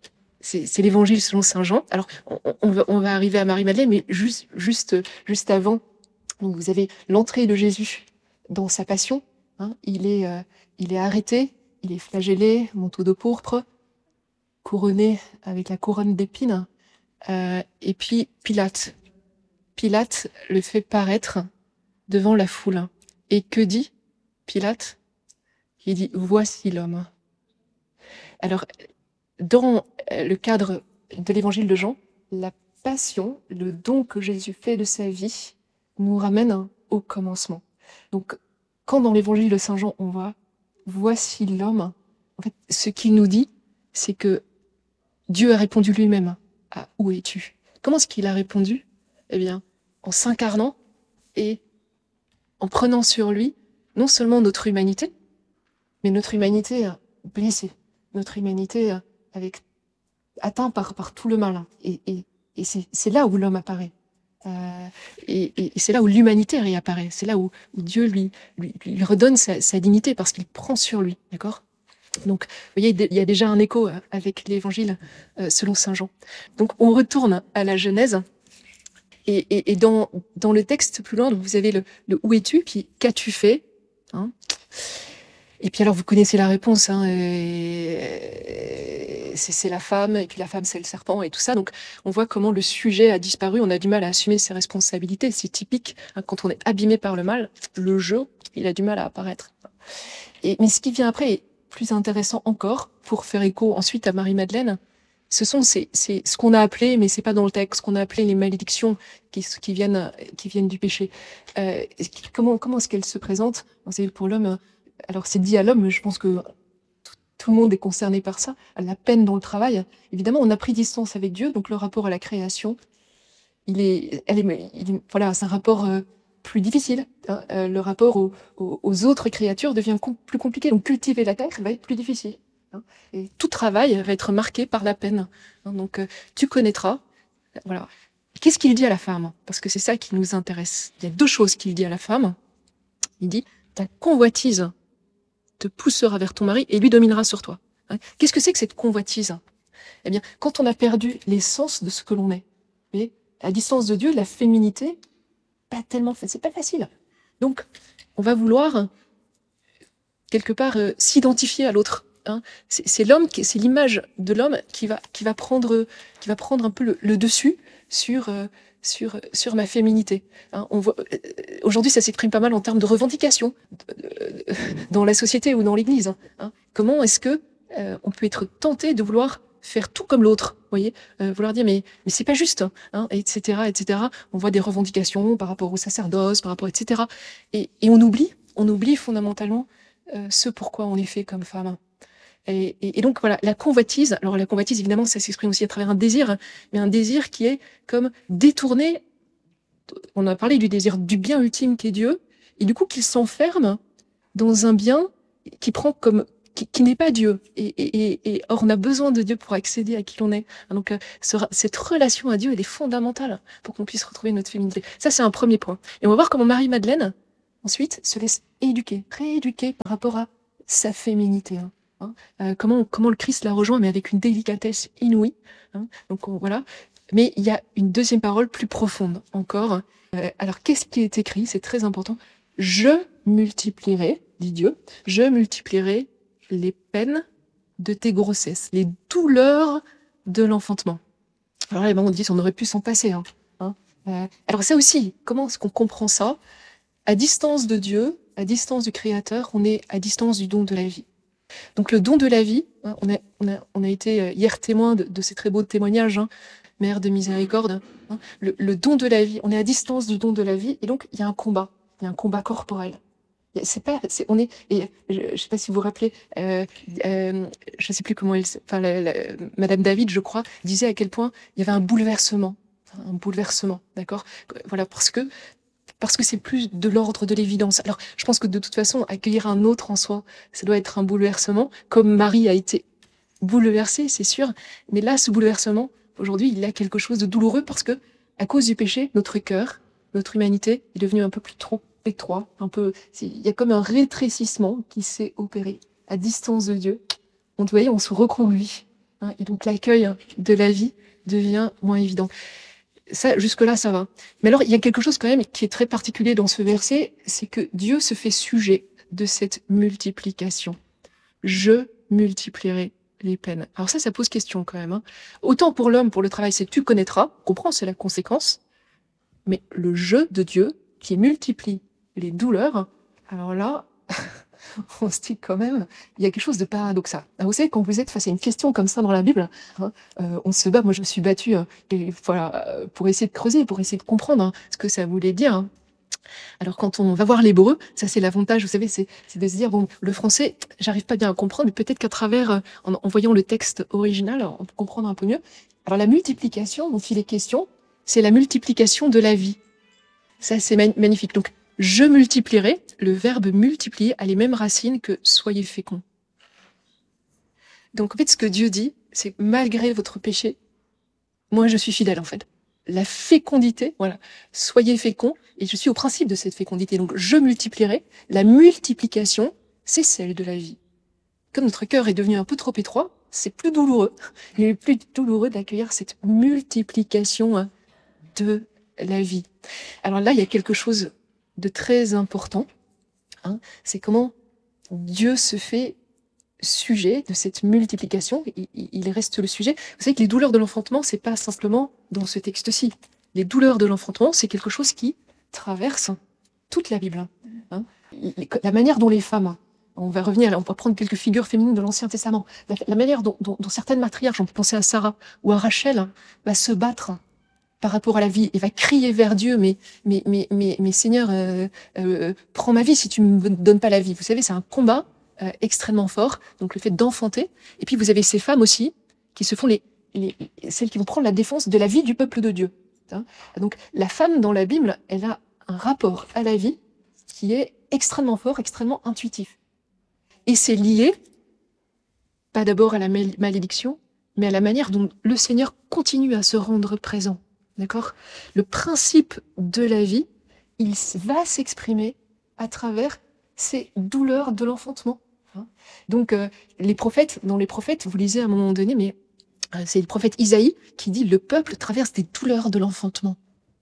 c'est l'évangile selon saint Jean. Alors, on va arriver à Marie-Madeleine, mais juste avant, donc vous avez l'entrée de Jésus dans sa passion. Hein, il est arrêté, il est flagellé, manteau de pourpre, couronné avec la couronne d'épines. Et puis Pilate le fait paraître devant la foule. Et que dit Pilate? Il dit « Voici l'homme ». Alors, dans le cadre de l'évangile de Jean, la passion, le don que Jésus fait de sa vie, nous ramène au commencement. Donc, quand dans l'évangile de saint Jean, on voit « Voici l'homme », en fait, ce qu'il nous dit, c'est que Dieu a répondu lui-même à « Où es-tu » Comment est-ce qu'il a répondu? Eh bien, en s'incarnant et en prenant sur lui non seulement notre humanité, mais notre humanité blessée, notre humanité atteinte par tout le mal. Et c'est là où l'homme apparaît. Et c'est là où l'humanité réapparaît. C'est là où Dieu lui redonne sa dignité parce qu'il prend sur lui. D'accord? Donc, vous voyez, il y a déjà un écho avec l'évangile selon saint Jean. Donc, on retourne à la Genèse. Et dans le texte plus loin, vous avez le où es-tu, puis qu'as-tu fait, hein? Et puis alors vous connaissez la réponse, hein, c'est la femme, et puis la femme c'est le serpent et tout ça. Donc on voit comment le sujet a disparu, on a du mal à assumer ses responsabilités. C'est typique, hein, quand on est abîmé par le mal, le jeu, il a du mal à apparaître. Mais ce qui vient après est plus intéressant encore, pour faire écho ensuite à Marie-Madeleine. C'est ce qu'on a appelé, mais c'est pas dans le texte, ce qu'on a appelé les malédictions qui viennent du péché. Comment est-ce qu'elles se présentent? C'est pour l'homme. Alors c'est dit à l'homme, mais je pense que tout le monde est concerné par ça. La peine dans le travail. Évidemment, on a pris distance avec Dieu, donc le rapport à la création, voilà, c'est un rapport plus difficile. Hein. Le rapport aux autres créatures devient plus compliqué. Donc cultiver la terre va être plus difficile. Hein. Et tout travail va être marqué par la peine. Hein. Donc tu connaîtras. Voilà. Qu'est-ce qu'il dit à la femme? Parce que c'est ça qui nous intéresse. Il y a deux choses qu'il dit à la femme. Il dit ta convoitise te poussera vers ton mari et lui dominera sur toi. Hein. Qu'est-ce que c'est que cette convoitise? Eh bien, quand on a perdu l'essence de ce que l'on est, vous voyez, à distance de Dieu, la féminité, c'est pas facile. Donc, on va vouloir quelque part s'identifier à l'autre. Hein. C'est l'homme, c'est l'image de l'homme qui va prendre un peu le dessus sur ma féminité. Hein. On voit aujourd'hui, ça s'exprime pas mal en termes de revendications dans la société ou dans l'Église. Hein. Comment est-ce que on peut être tenté de vouloir faire tout comme l'autre, voyez, vouloir dire mais c'est pas juste, hein, etc. On voit des revendications par rapport au sacerdoce, par rapport, etc. Et on oublie fondamentalement ce pourquoi on est fait comme femme. Et donc voilà, la convoitise. Alors la convoitise, évidemment, ça s'exprime aussi à travers un désir, mais un désir qui est comme détourné. On a parlé du désir du bien ultime qu'est Dieu, et du coup qu'il s'enferme dans un bien qui prend comme qui n'est pas Dieu. Et or, on a besoin de Dieu pour accéder à qui l'on est. Donc, cette relation à Dieu, elle est fondamentale pour qu'on puisse retrouver notre féminité. Ça, c'est un premier point. Et on va voir comment Marie-Madeleine, ensuite, se laisse rééduquer par rapport à sa féminité. Comment le Christ la rejoint, mais avec une délicatesse inouïe. Hein. Donc, voilà. Mais il y a une deuxième parole plus profonde encore. Alors, qu'est-ce qui est écrit? C'est très important. Je multiplierai, dit Dieu, je multiplierai les peines de tes grossesses, les douleurs de l'enfantement. Alors là, les mamans disent, on aurait pu s'en passer. Alors ça aussi, comment est-ce qu'on comprend ça? À distance de Dieu, à distance du Créateur, on est à distance du don de la vie. Donc le don de la vie, on a été hier témoin de ces très beaux témoignages, Mère de miséricorde, le don de la vie, on est à distance du don de la vie, et donc il y a un combat corporel. Je ne sais pas si vous vous rappelez, je ne sais plus comment Madame David, je crois, disait à quel point il y avait un bouleversement, d'accord? Voilà, parce que c'est plus de l'ordre de l'évidence. Alors, je pense que de toute façon, accueillir un autre en soi, ça doit être un bouleversement, comme Marie a été bouleversée, c'est sûr. Mais là, ce bouleversement, aujourd'hui, il a quelque chose de douloureux parce que, à cause du péché, notre cœur, notre humanité est devenue un peu plus trop étroit, il y a comme un rétrécissement qui s'est opéré à distance de Dieu. On se recroqueville. hein, et donc l'accueil de la vie devient moins évident. Ça, jusque-là, ça va. Mais alors, il y a quelque chose quand même qui est très particulier dans ce verset, c'est que Dieu se fait sujet de cette multiplication. Je multiplierai les peines. Alors ça pose question quand même. Autant pour l'homme, pour le travail, c'est tu connaîtras, on comprend, c'est la conséquence. Mais le jeu de Dieu qui multiplie les douleurs, alors là, on se dit quand même, il y a quelque chose de paradoxal. Vous savez, quand vous êtes face à une question comme ça dans la Bible, on se bat, moi je me suis battue pour essayer de creuser, pour essayer de comprendre ce que ça voulait dire. Alors quand on va voir l'hébreu, ça c'est l'avantage, vous savez, c'est de se dire, bon, le français, j'arrive pas bien à comprendre, mais peut-être qu'à travers, en voyant le texte original, on peut comprendre un peu mieux. Alors la multiplication dont il est question, c'est la multiplication de la vie. Ça c'est magnifique. Donc, je multiplierai, le verbe multiplier a les mêmes racines que soyez féconds. Donc en fait, ce que Dieu dit, c'est malgré votre péché, moi je suis fidèle en fait. La fécondité, voilà, soyez féconds, et je suis au principe de cette fécondité. Donc je multiplierai, la multiplication, c'est celle de la vie. Comme notre cœur est devenu un peu trop étroit, c'est plus douloureux. Il est plus douloureux d'accueillir cette multiplication de la vie. Alors là, il y a quelque chose de très important, c'est comment Dieu se fait sujet de cette multiplication, il reste le sujet. Vous savez que les douleurs de l'enfantement, c'est pas simplement dans ce texte-ci. Les douleurs de l'enfantement, c'est quelque chose qui traverse toute la Bible. La manière dont les femmes, on va revenir, on va prendre quelques figures féminines de l'Ancien Testament, la manière dont certaines matriarches, on peut penser à Sarah ou à Rachel, va se battre par rapport à la vie et va crier vers Dieu, mais Seigneur, prends ma vie si tu me donnes pas la vie. Vous savez, c'est un combat extrêmement fort, donc le fait d'enfanter. Et puis vous avez ces femmes aussi qui se font celles qui vont prendre la défense de la vie du peuple de Dieu. Donc la femme dans la Bible, elle a un rapport à la vie qui est extrêmement fort, extrêmement intuitif. Et c'est lié, pas d'abord à la malédiction, mais à la manière dont le Seigneur continue à se rendre présent. D'accord ? Le principe de la vie, il va s'exprimer à travers ces douleurs de l'enfantement. Donc, les prophètes, vous lisez à un moment donné, mais c'est le prophète Isaïe qui dit « Le peuple traverse des douleurs de l'enfantement ».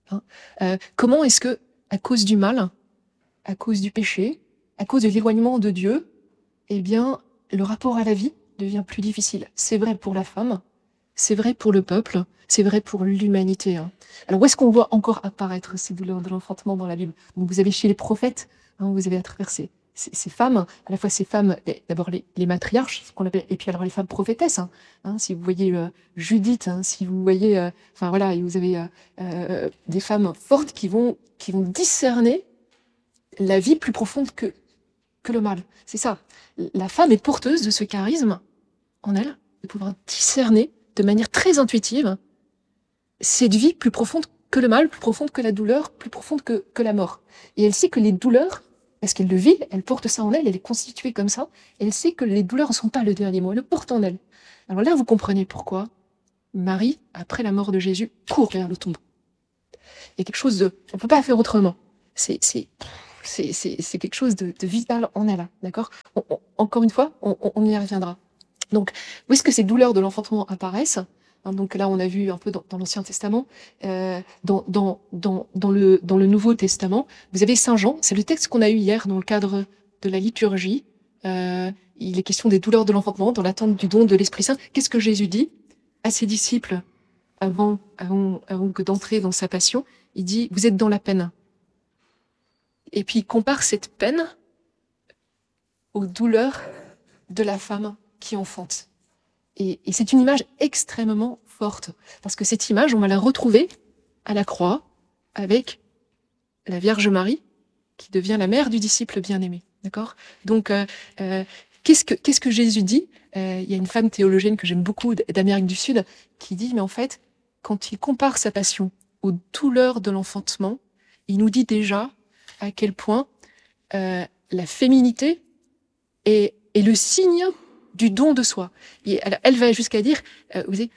Comment est-ce que, à cause du mal, à cause du péché, à cause de l'éloignement de Dieu, eh bien, le rapport à la vie devient plus difficile. C'est vrai pour la femme, c'est vrai pour le peuple, c'est vrai pour l'humanité. Alors, où est-ce qu'on voit encore apparaître ces douleurs de l'enfantement dans la Bible ? Donc, vous avez chez les prophètes, vous avez à travers ces femmes, à la fois ces femmes, d'abord les matriarches, ce qu'on appelle, et puis alors les femmes prophétesses. Si vous voyez Judith, si vous voyez, voilà, vous avez des femmes fortes qui vont discerner la vie plus profonde que le mal. C'est ça. La femme est porteuse de ce charisme en elle, de pouvoir discerner de manière très intuitive cette vie plus profonde que le mal, plus profonde que la douleur, plus profonde que la mort. Et elle sait que les douleurs, parce qu'elle le vit, elle porte ça en elle, elle est constituée comme ça, et elle sait que les douleurs ne sont pas le dernier mot, elle le porte en elle. Alors là, vous comprenez pourquoi Marie, après la mort de Jésus, court vers le tombeau. Il y a quelque chose de... On ne peut pas faire autrement. C'est quelque chose de vital en elle, d'accord ? Encore une fois, on y reviendra. Donc, où est-ce que ces douleurs de l'enfantement apparaissent ? Donc là, on a vu un peu dans l'Ancien Testament, dans le Nouveau Testament, vous avez Saint Jean, c'est le texte qu'on a eu hier dans le cadre de la liturgie. Il est question des douleurs de l'enfantement, dans l'attente du don de l'Esprit Saint. Qu'est-ce que Jésus dit à ses disciples avant que d'entrer dans sa passion ? Il dit, vous êtes dans la peine. Et puis il compare cette peine aux douleurs de la femme qui enfante. Et c'est une image extrêmement forte, parce que cette image, on va la retrouver à la croix avec la Vierge Marie, qui devient la mère du disciple bien-aimé. D'accord ? Donc, qu'est-ce que Jésus dit ? Il y a une femme théologienne que j'aime beaucoup d'Amérique du Sud qui dit, mais en fait, quand il compare sa passion aux douleurs de l'enfantement, il nous dit déjà à quel point la féminité est le signe du don de soi. Et elle va jusqu'à dire, vous savez,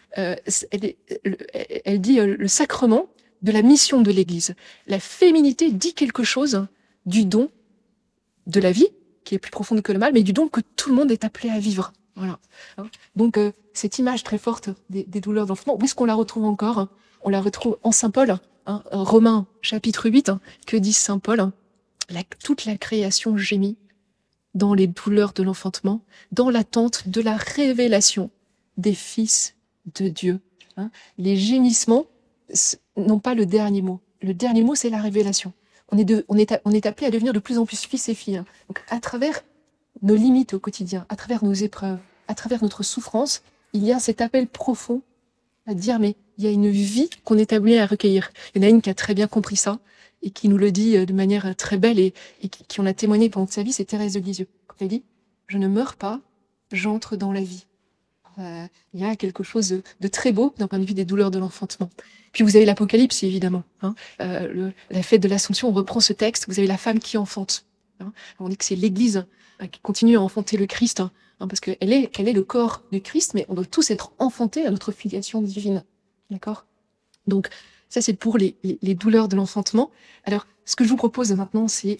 elle dit le sacrement de la mission de l'Église. La féminité dit quelque chose du don de la vie, qui est plus profonde que le mal, mais du don que tout le monde est appelé à vivre. Voilà. Hein. Donc, cette image très forte des douleurs de l'enfantement, où est-ce qu'on la retrouve encore, hein? On la retrouve en Saint Paul, hein, Romains chapitre 8, hein, que dit Saint Paul, hein, toute la création gémit dans les douleurs de l'enfantement, dans l'attente de la révélation des fils de Dieu. Hein. Les gémissements n'ont pas le dernier mot. Le dernier mot, c'est la révélation. On est appelé à devenir de plus en plus fils et filles. Hein. Donc, à travers nos limites au quotidien, à travers nos épreuves, à travers notre souffrance, il y a cet appel profond à dire, mais il y a une vie qu'on est appelé à recueillir. Il y en a une qui a très bien compris ça, et qui nous le dit de manière très belle, et qui en a témoigné pendant sa vie, c'est Thérèse de Lisieux. Quand elle dit, je ne meurs pas, j'entre dans la vie. Il y a quelque chose de très beau d'un point de vue des douleurs de l'enfantement. Puis vous avez l'Apocalypse, évidemment. Hein. La fête de l'Assomption, on reprend ce texte, vous avez la femme qui enfante. Hein. On dit que c'est l'Église qui continue à enfanter le Christ, hein, parce qu'elle est le corps du Christ, mais on doit tous être enfantés à notre filiation divine. D'accord ? Donc, ça, c'est pour les douleurs de l'enfantement. Alors, ce que je vous propose maintenant, c'est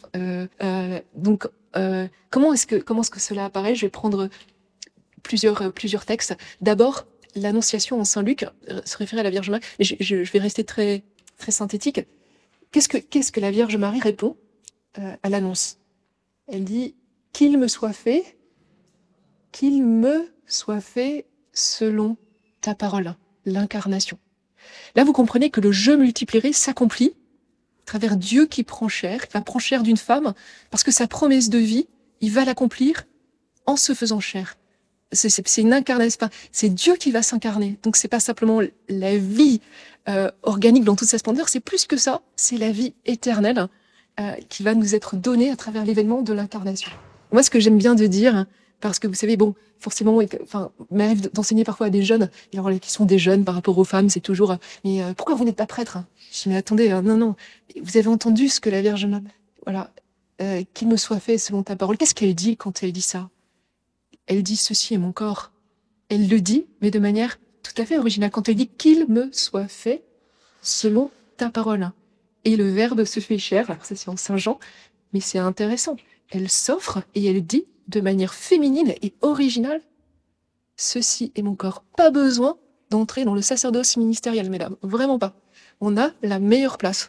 comment est-ce que cela apparaît ? Je vais prendre plusieurs textes. D'abord, l'Annonciation en Saint Luc se réfère à la Vierge Marie. Mais je vais rester très, très synthétique. Qu'est-ce que la Vierge Marie répond à l'annonce ? Elle dit « Qu'il me soit fait selon ta parole », l'incarnation. Là, vous comprenez que le je multiplierai s'accomplit à travers Dieu qui prend chair, qui va prendre chair d'une femme, parce que sa promesse de vie, il va l'accomplir en se faisant chair. C'est une incarnation, c'est Dieu qui va s'incarner. Donc c'est pas simplement la vie organique dans toute sa splendeur, c'est plus que ça, c'est la vie éternelle qui va nous être donnée à travers l'événement de l'incarnation. Moi, ce que j'aime bien de dire, parce que vous savez, bon, forcément, m'arrive d'enseigner parfois à des jeunes, et alors les questions des jeunes par rapport aux femmes, c'est toujours mais pourquoi vous n'êtes pas prêtre ? Je dis mais attendez, non, vous avez entendu ce que la Vierge Marie, voilà, qu'il me soit fait selon ta parole. Qu'est-ce qu'elle dit quand elle dit ça ? Elle dit ceci est mon corps. Elle le dit, mais de manière tout à fait originale. Quand elle dit qu'il me soit fait selon ta parole. Et le Verbe se fait chair, alors ça c'est en Saint Jean, mais c'est intéressant. Elle s'offre et elle dit de manière féminine et originale, ceci est mon corps. Pas besoin d'entrer dans le sacerdoce ministériel, mesdames. Vraiment pas. On a la meilleure place.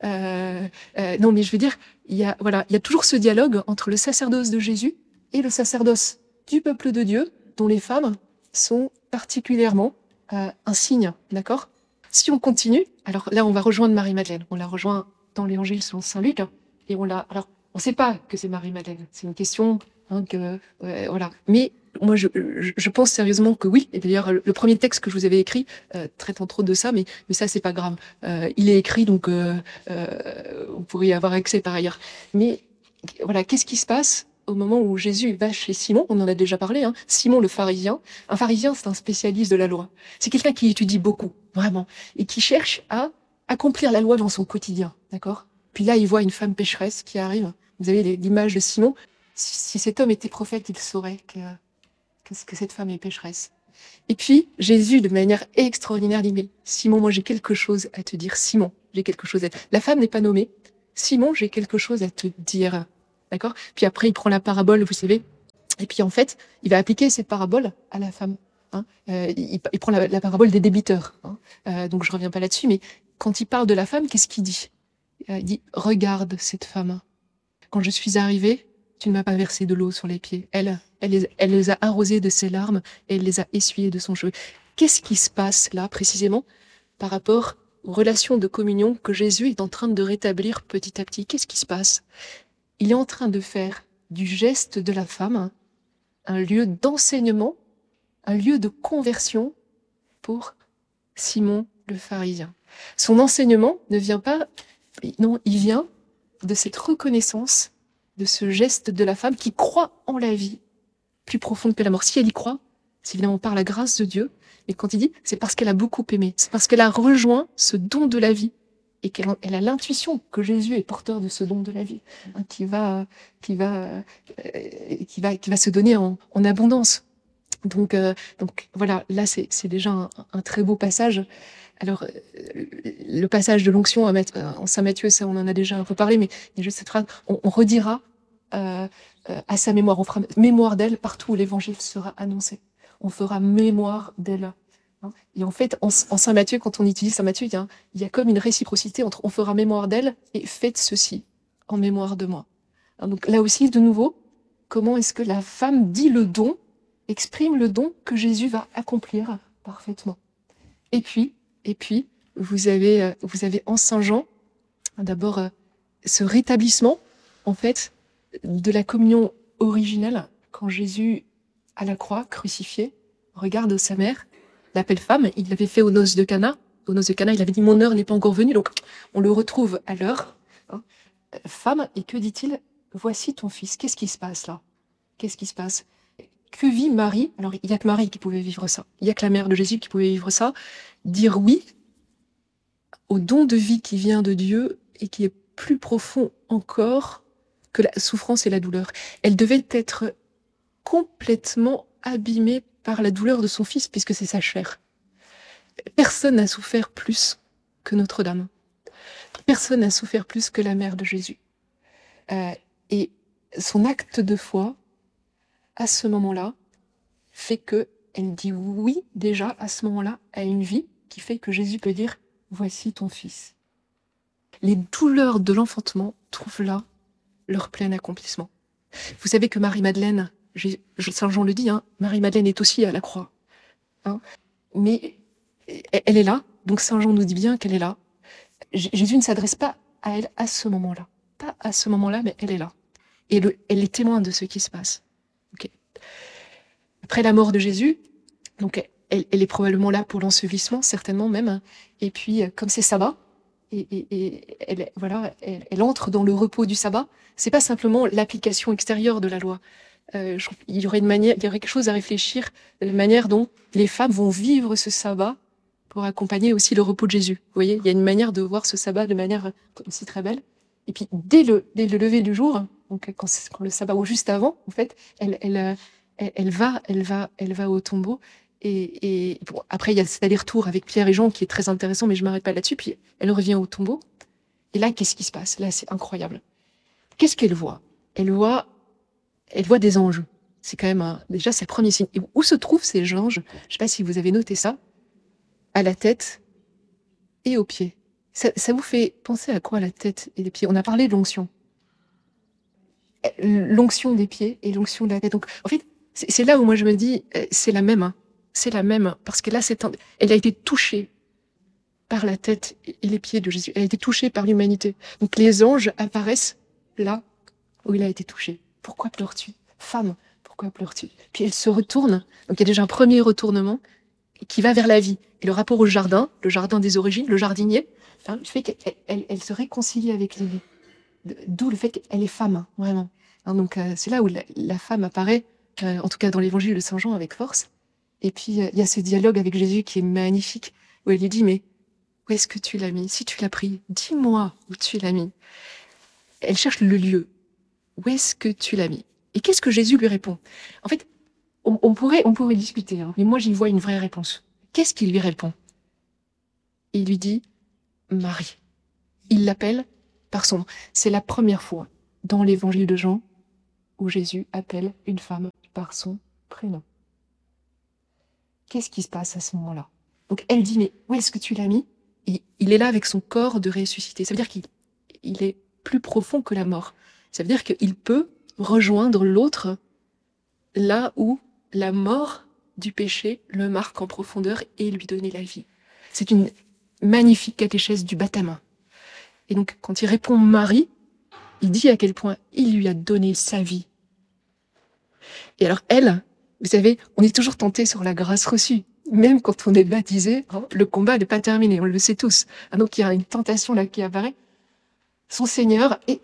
Non, mais je veux dire, il y a toujours ce dialogue entre le sacerdoce de Jésus et le sacerdoce du peuple de Dieu, dont les femmes sont particulièrement un signe, d'accord ? Si on continue, alors là, on va rejoindre Marie-Madeleine. On la rejoint dans l'Évangile selon Saint Luc, et alors, on ne sait pas que c'est Marie-Madeleine. C'est une question, voilà. Mais moi, je pense sérieusement que oui. Et d'ailleurs, le premier texte que je vous avais écrit traite entre autres de ça, mais ça, c'est pas grave. Il est écrit, donc vous pourriez y avoir accès par ailleurs. Mais voilà, qu'est-ce qui se passe au moment où Jésus va chez Simon? On en a déjà parlé, hein. Simon le pharisien. Un pharisien, c'est un spécialiste de la loi. C'est quelqu'un qui étudie beaucoup, vraiment, et qui cherche à accomplir la loi dans son quotidien, d'accord? Puis là, il voit une femme pécheresse qui arrive. Vous avez l'image de Simon. Si cet homme était prophète, il saurait que cette femme est pécheresse. Et puis, Jésus, de manière extraordinaire, dit, mais Simon, moi, j'ai quelque chose à te dire. Simon, j'ai quelque chose à te dire. La femme n'est pas nommée. Simon, j'ai quelque chose à te dire. D'accord? Puis après, il prend la parabole, vous savez. Et puis, en fait, il va appliquer cette parabole à la femme. Hein. Il prend la parabole des débiteurs. Hein. Donc, je reviens pas là-dessus, mais quand il parle de la femme, qu'est-ce qu'il dit? Il dit, regarde cette femme. Quand je suis arrivée, tu ne m'as pas versé de l'eau sur les pieds. Elle les a arrosés de ses larmes et elle les a essuyés de son cheveu. Qu'est-ce qui se passe là, précisément, par rapport aux relations de communion que Jésus est en train de rétablir petit à petit? Qu'est-ce qui se passe? Il est en train de faire du geste de la femme un lieu d'enseignement, un lieu de conversion pour Simon le pharisien. Son enseignement ne vient pas, non, il vient de cette reconnaissance, de ce geste de la femme qui croit en la vie plus profonde que la mort. Si elle y croit, c'est évidemment par la grâce de Dieu, mais quand il dit, c'est parce qu'elle a beaucoup aimé, c'est parce qu'elle a rejoint ce don de la vie, et qu'elle a l'intuition que Jésus est porteur de ce don de la vie, hein, qui va se donner en abondance. Donc voilà, là c'est déjà un très beau passage. Alors le passage de l'onction en Saint Matthieu, ça on en a déjà un peu parlé, mais juste cette phrase, on redira à sa mémoire. On fera mémoire d'elle partout où l'évangile sera annoncé. On fera mémoire d'elle. Hein. Et en fait, en Saint Matthieu, quand on utilise Saint Matthieu, il y a comme une réciprocité entre on fera mémoire d'elle et faites ceci en mémoire de moi. Hein, donc là aussi, de nouveau, comment est-ce que la femme dit le don, exprime le don que Jésus va accomplir parfaitement. Et puis, vous avez en Saint Jean, d'abord, ce rétablissement, en fait, de la communion originelle, quand Jésus, à la croix, crucifié, regarde sa mère, l'appelle femme, il l'avait fait aux noces de Cana. Aux noces de Cana, il avait dit « Mon heure n'est pas encore venue », donc on le retrouve à l'heure. Hein. Femme, et que dit-il? Voici ton fils. Qu'est-ce qui se passe là? Qu'est-ce qui se passe? Que vit Marie? Alors, il n'y a que Marie qui pouvait vivre ça. Il n'y a que la mère de Jésus qui pouvait vivre ça. Dire oui au don de vie qui vient de Dieu et qui est plus profond encore que la souffrance et la douleur. Elle devait être complètement abîmée par la douleur de son fils, puisque c'est sa chair. Personne n'a souffert plus que Notre-Dame. Personne n'a souffert plus que la mère de Jésus. Et son acte de foi, à ce moment-là, fait qu'elle dit oui, déjà, à ce moment-là, à une vie qui fait que Jésus peut dire « Voici ton fils ». Les douleurs de l'enfantement trouvent là leur plein accomplissement. Vous savez que Marie-Madeleine, Saint Jean le dit, hein, Marie-Madeleine est aussi à la croix. Hein, mais elle est là, donc Saint Jean nous dit bien qu'elle est là. Jésus ne s'adresse pas à elle à ce moment-là. Pas à ce moment-là, mais elle est là. Et elle est témoin de ce qui se passe. Okay. Après la mort de Jésus, donc elle est probablement là pour l'ensevelissement, certainement même. Et puis, comme c'est sabbat, et elle entre dans le repos du sabbat. C'est pas simplement l'application extérieure de la loi. Il y aurait quelque chose à réfléchir de la manière dont les femmes vont vivre ce sabbat pour accompagner aussi le repos de Jésus. Vous voyez, il y a une manière de voir ce sabbat de manière aussi très belle. Et puis, dès le lever du jour, donc quand le sabbat ou juste avant, en fait, elle va au tombeau. Et bon, après, il y a cet aller-retour avec Pierre et Jean qui est très intéressant, mais je m'arrête pas là-dessus. Puis elle revient au tombeau. Et là, qu'est-ce qui se passe? Là, c'est incroyable. Qu'est-ce qu'elle voit? Elle voit des anges. C'est quand même déjà, c'est le premier signe. Et où se trouvent ces anges? Je sais pas si vous avez noté ça. À la tête et aux pieds. Ça vous fait penser à quoi, la tête et les pieds? On a parlé de l'onction. L'onction des pieds et l'onction de la tête. Donc, en fait, c'est là où moi je me dis, c'est la même. Hein. C'est la même, parce que là, elle a été touchée par la tête et les pieds de Jésus. Elle a été touchée par l'humanité. Donc les anges apparaissent là où il a été touché. Pourquoi pleures-tu? Femme, pourquoi pleures-tu? Puis elle se retourne. Donc il y a déjà un premier retournement qui va vers la vie. Et le rapport au jardin, le jardin des origines, le jardinier, hein, le fait qu'elle se réconcilie avec les vies. D'où le fait qu'elle est femme, hein, vraiment. Hein, donc c'est là où la femme apparaît, en tout cas dans l'évangile de Saint Jean, avec force. Et puis, il y a ce dialogue avec Jésus qui est magnifique, où elle lui dit, mais où est-ce que tu l'as mis? Si tu l'as pris, dis-moi où tu l'as mis. Elle cherche le lieu. Où est-ce que tu l'as mis? Et qu'est-ce que Jésus lui répond? En fait, on pourrait discuter, hein, mais moi, j'y vois une vraie réponse. Qu'est-ce qu'il lui répond? Il lui dit, Marie. Il l'appelle par son nom. C'est la première fois dans l'évangile de Jean où Jésus appelle une femme par son prénom. Qu'est-ce qui se passe à ce moment-là? Donc elle dit, mais où est-ce que tu l'as mis? Et il est là avec son corps de ressuscité. Ça veut dire qu'il est plus profond que la mort. Ça veut dire qu'il peut rejoindre l'autre là où la mort du péché le marque en profondeur et lui donner la vie. C'est une magnifique catéchèse du baptême. Et donc quand il répond Marie, il dit à quel point il lui a donné sa vie. Et alors elle, vous savez, on est toujours tenté sur la grâce reçue. Même quand on est baptisé, hein, le combat n'est pas terminé, on le sait tous. Ah, donc il y a une tentation là qui apparaît. Son Seigneur, et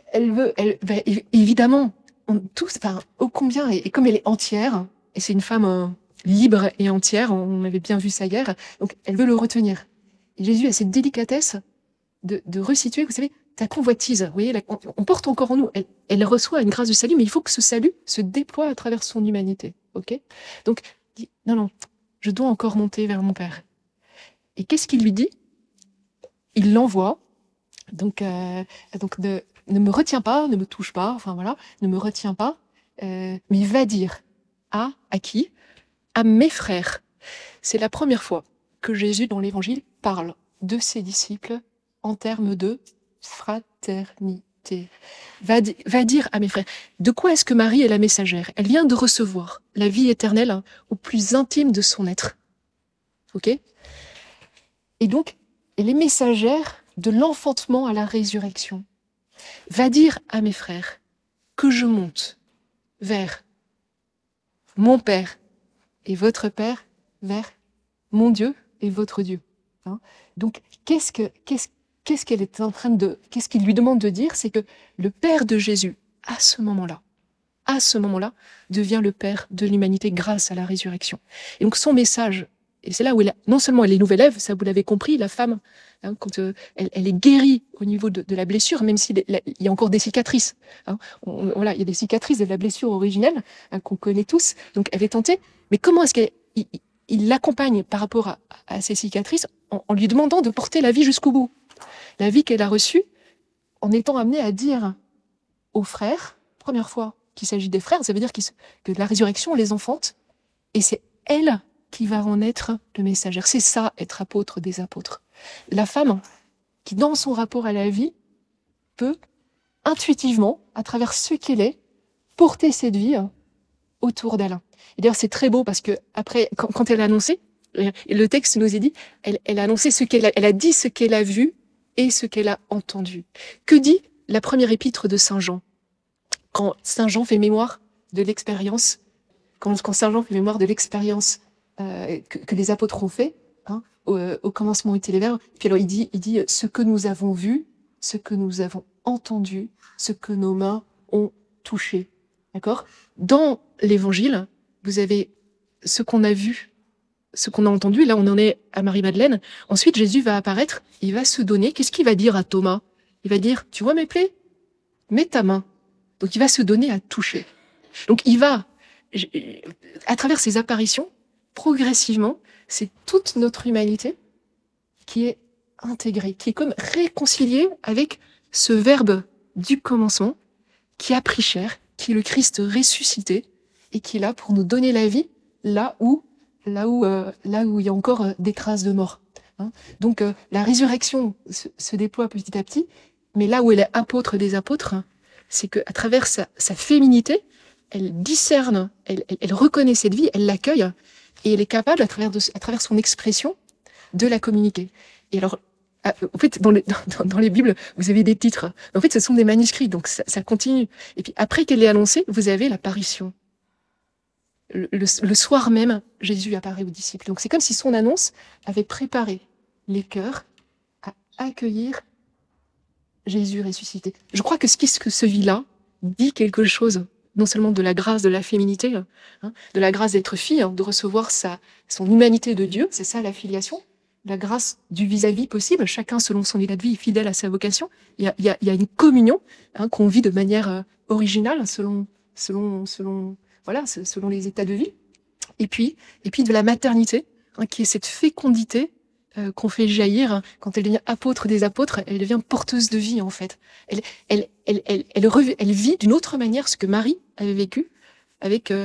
évidemment, tous, enfin, ô combien, et comme elle est entière, et c'est une femme libre et entière, on avait bien vu sa guerre, donc elle veut le retenir. Et Jésus a cette délicatesse de resituer, vous savez, ta convoitise, vous voyez, on porte encore en nous, elle reçoit une grâce du salut, mais il faut que ce salut se déploie à travers son humanité, ok? Donc, il dit, non, je dois encore monter vers mon Père. Et qu'est-ce qu'il lui dit? Il l'envoie, donc ne me retiens pas, ne me touche pas, enfin voilà, ne me retiens pas, mais va dire à qui? À mes frères. C'est la première fois que Jésus, dans l'Évangile, parle de ses disciples en termes de fraternité. Va dire à mes frères. De quoi est-ce que Marie est la messagère? Elle vient de recevoir la vie éternelle au plus intime de son être. Ok? Et donc, elle est messagère de l'enfantement à la résurrection. Va dire à mes frères que je monte vers mon Père et votre Père, vers mon Dieu et votre Dieu. Hein? Donc, qu'est-ce qu'elle est en train de, qu'est-ce qu'il lui demande de dire? C'est que le Père de Jésus, à ce moment-là, devient le Père de l'humanité grâce à la résurrection. Et donc, son message, et c'est là où non seulement elle est nouvelle Ève, ça vous l'avez compris, la femme, hein, quand elle est guérie au niveau de la blessure, même s'il y a encore des cicatrices. Hein, voilà, il y a des cicatrices de la blessure originelle hein, qu'on connaît tous. Donc, elle est tentée. Mais comment est-ce qu'il l'accompagne par rapport à ces cicatrices en lui demandant de porter la vie jusqu'au bout? La vie qu'elle a reçue en étant amenée à dire aux frères, première fois qu'il s'agit des frères, ça veut dire que la résurrection les enfante, et c'est elle qui va en être le messager. C'est ça, être apôtre des apôtres. La femme qui, dans son rapport à la vie, peut intuitivement, à travers ce qu'elle est, porter cette vie autour d'elle. Et d'ailleurs, c'est très beau parce que après, quand elle a annoncé, et le texte nous est dit, elle a annoncé elle a dit ce qu'elle a vu et ce qu'elle a entendu. Que dit la première épître de Saint Jean? Quand Saint Jean fait mémoire de l'expérience, quand Saint Jean fait mémoire de l'expérience que les apôtres ont fait, hein, au commencement étaient les Verbe, puis alors il dit ce que nous avons vu, ce que nous avons entendu, ce que nos mains ont touché. D'accord? Dans l'Évangile, vous avez ce qu'on a vu, ce qu'on a entendu. Là, on en est à Marie-Madeleine. Ensuite, Jésus va apparaître, il va se donner. Qu'est-ce qu'il va dire à Thomas? Il va dire, tu vois mes plaies? Mets ta main. Donc, il va se donner à toucher. Donc, il va, à travers ces apparitions, progressivement, c'est toute notre humanité qui est intégrée, qui est comme réconciliée avec ce Verbe du commencement qui a pris chair, qui est le Christ ressuscité et qui est là pour nous donner la vie là où il y a encore des traces de mort. Hein. Donc la résurrection se déploie petit à petit, mais là où elle est apôtre des apôtres, c'est qu'à travers sa féminité, elle discerne, elle reconnaît cette vie, elle l'accueille et elle est capable, à travers son expression, de la communiquer. Et alors, en fait, dans les Bibles, vous avez des titres. En fait, ce sont des manuscrits, donc ça continue. Et puis, après qu'elle est annoncée, vous avez l'apparition. Le soir même, Jésus apparaît aux disciples. Donc, c'est comme si son annonce avait préparé les cœurs à accueillir Jésus ressuscité. Je crois que ce vit-là dit quelque chose, non seulement de la grâce de la féminité, hein, de la grâce d'être fille, hein, de recevoir son humanité de Dieu, c'est ça la filiation, la grâce du vis-à-vis possible, chacun selon son état de vie, fidèle à sa vocation. Il y a une communion hein, qu'on vit de manière originale selon les états de vie. Et puis de la maternité, hein, qui est cette fécondité qu'on fait jaillir hein, quand elle devient apôtre des apôtres, elle devient porteuse de vie en fait. Elle vit d'une autre manière ce que Marie avait vécu avec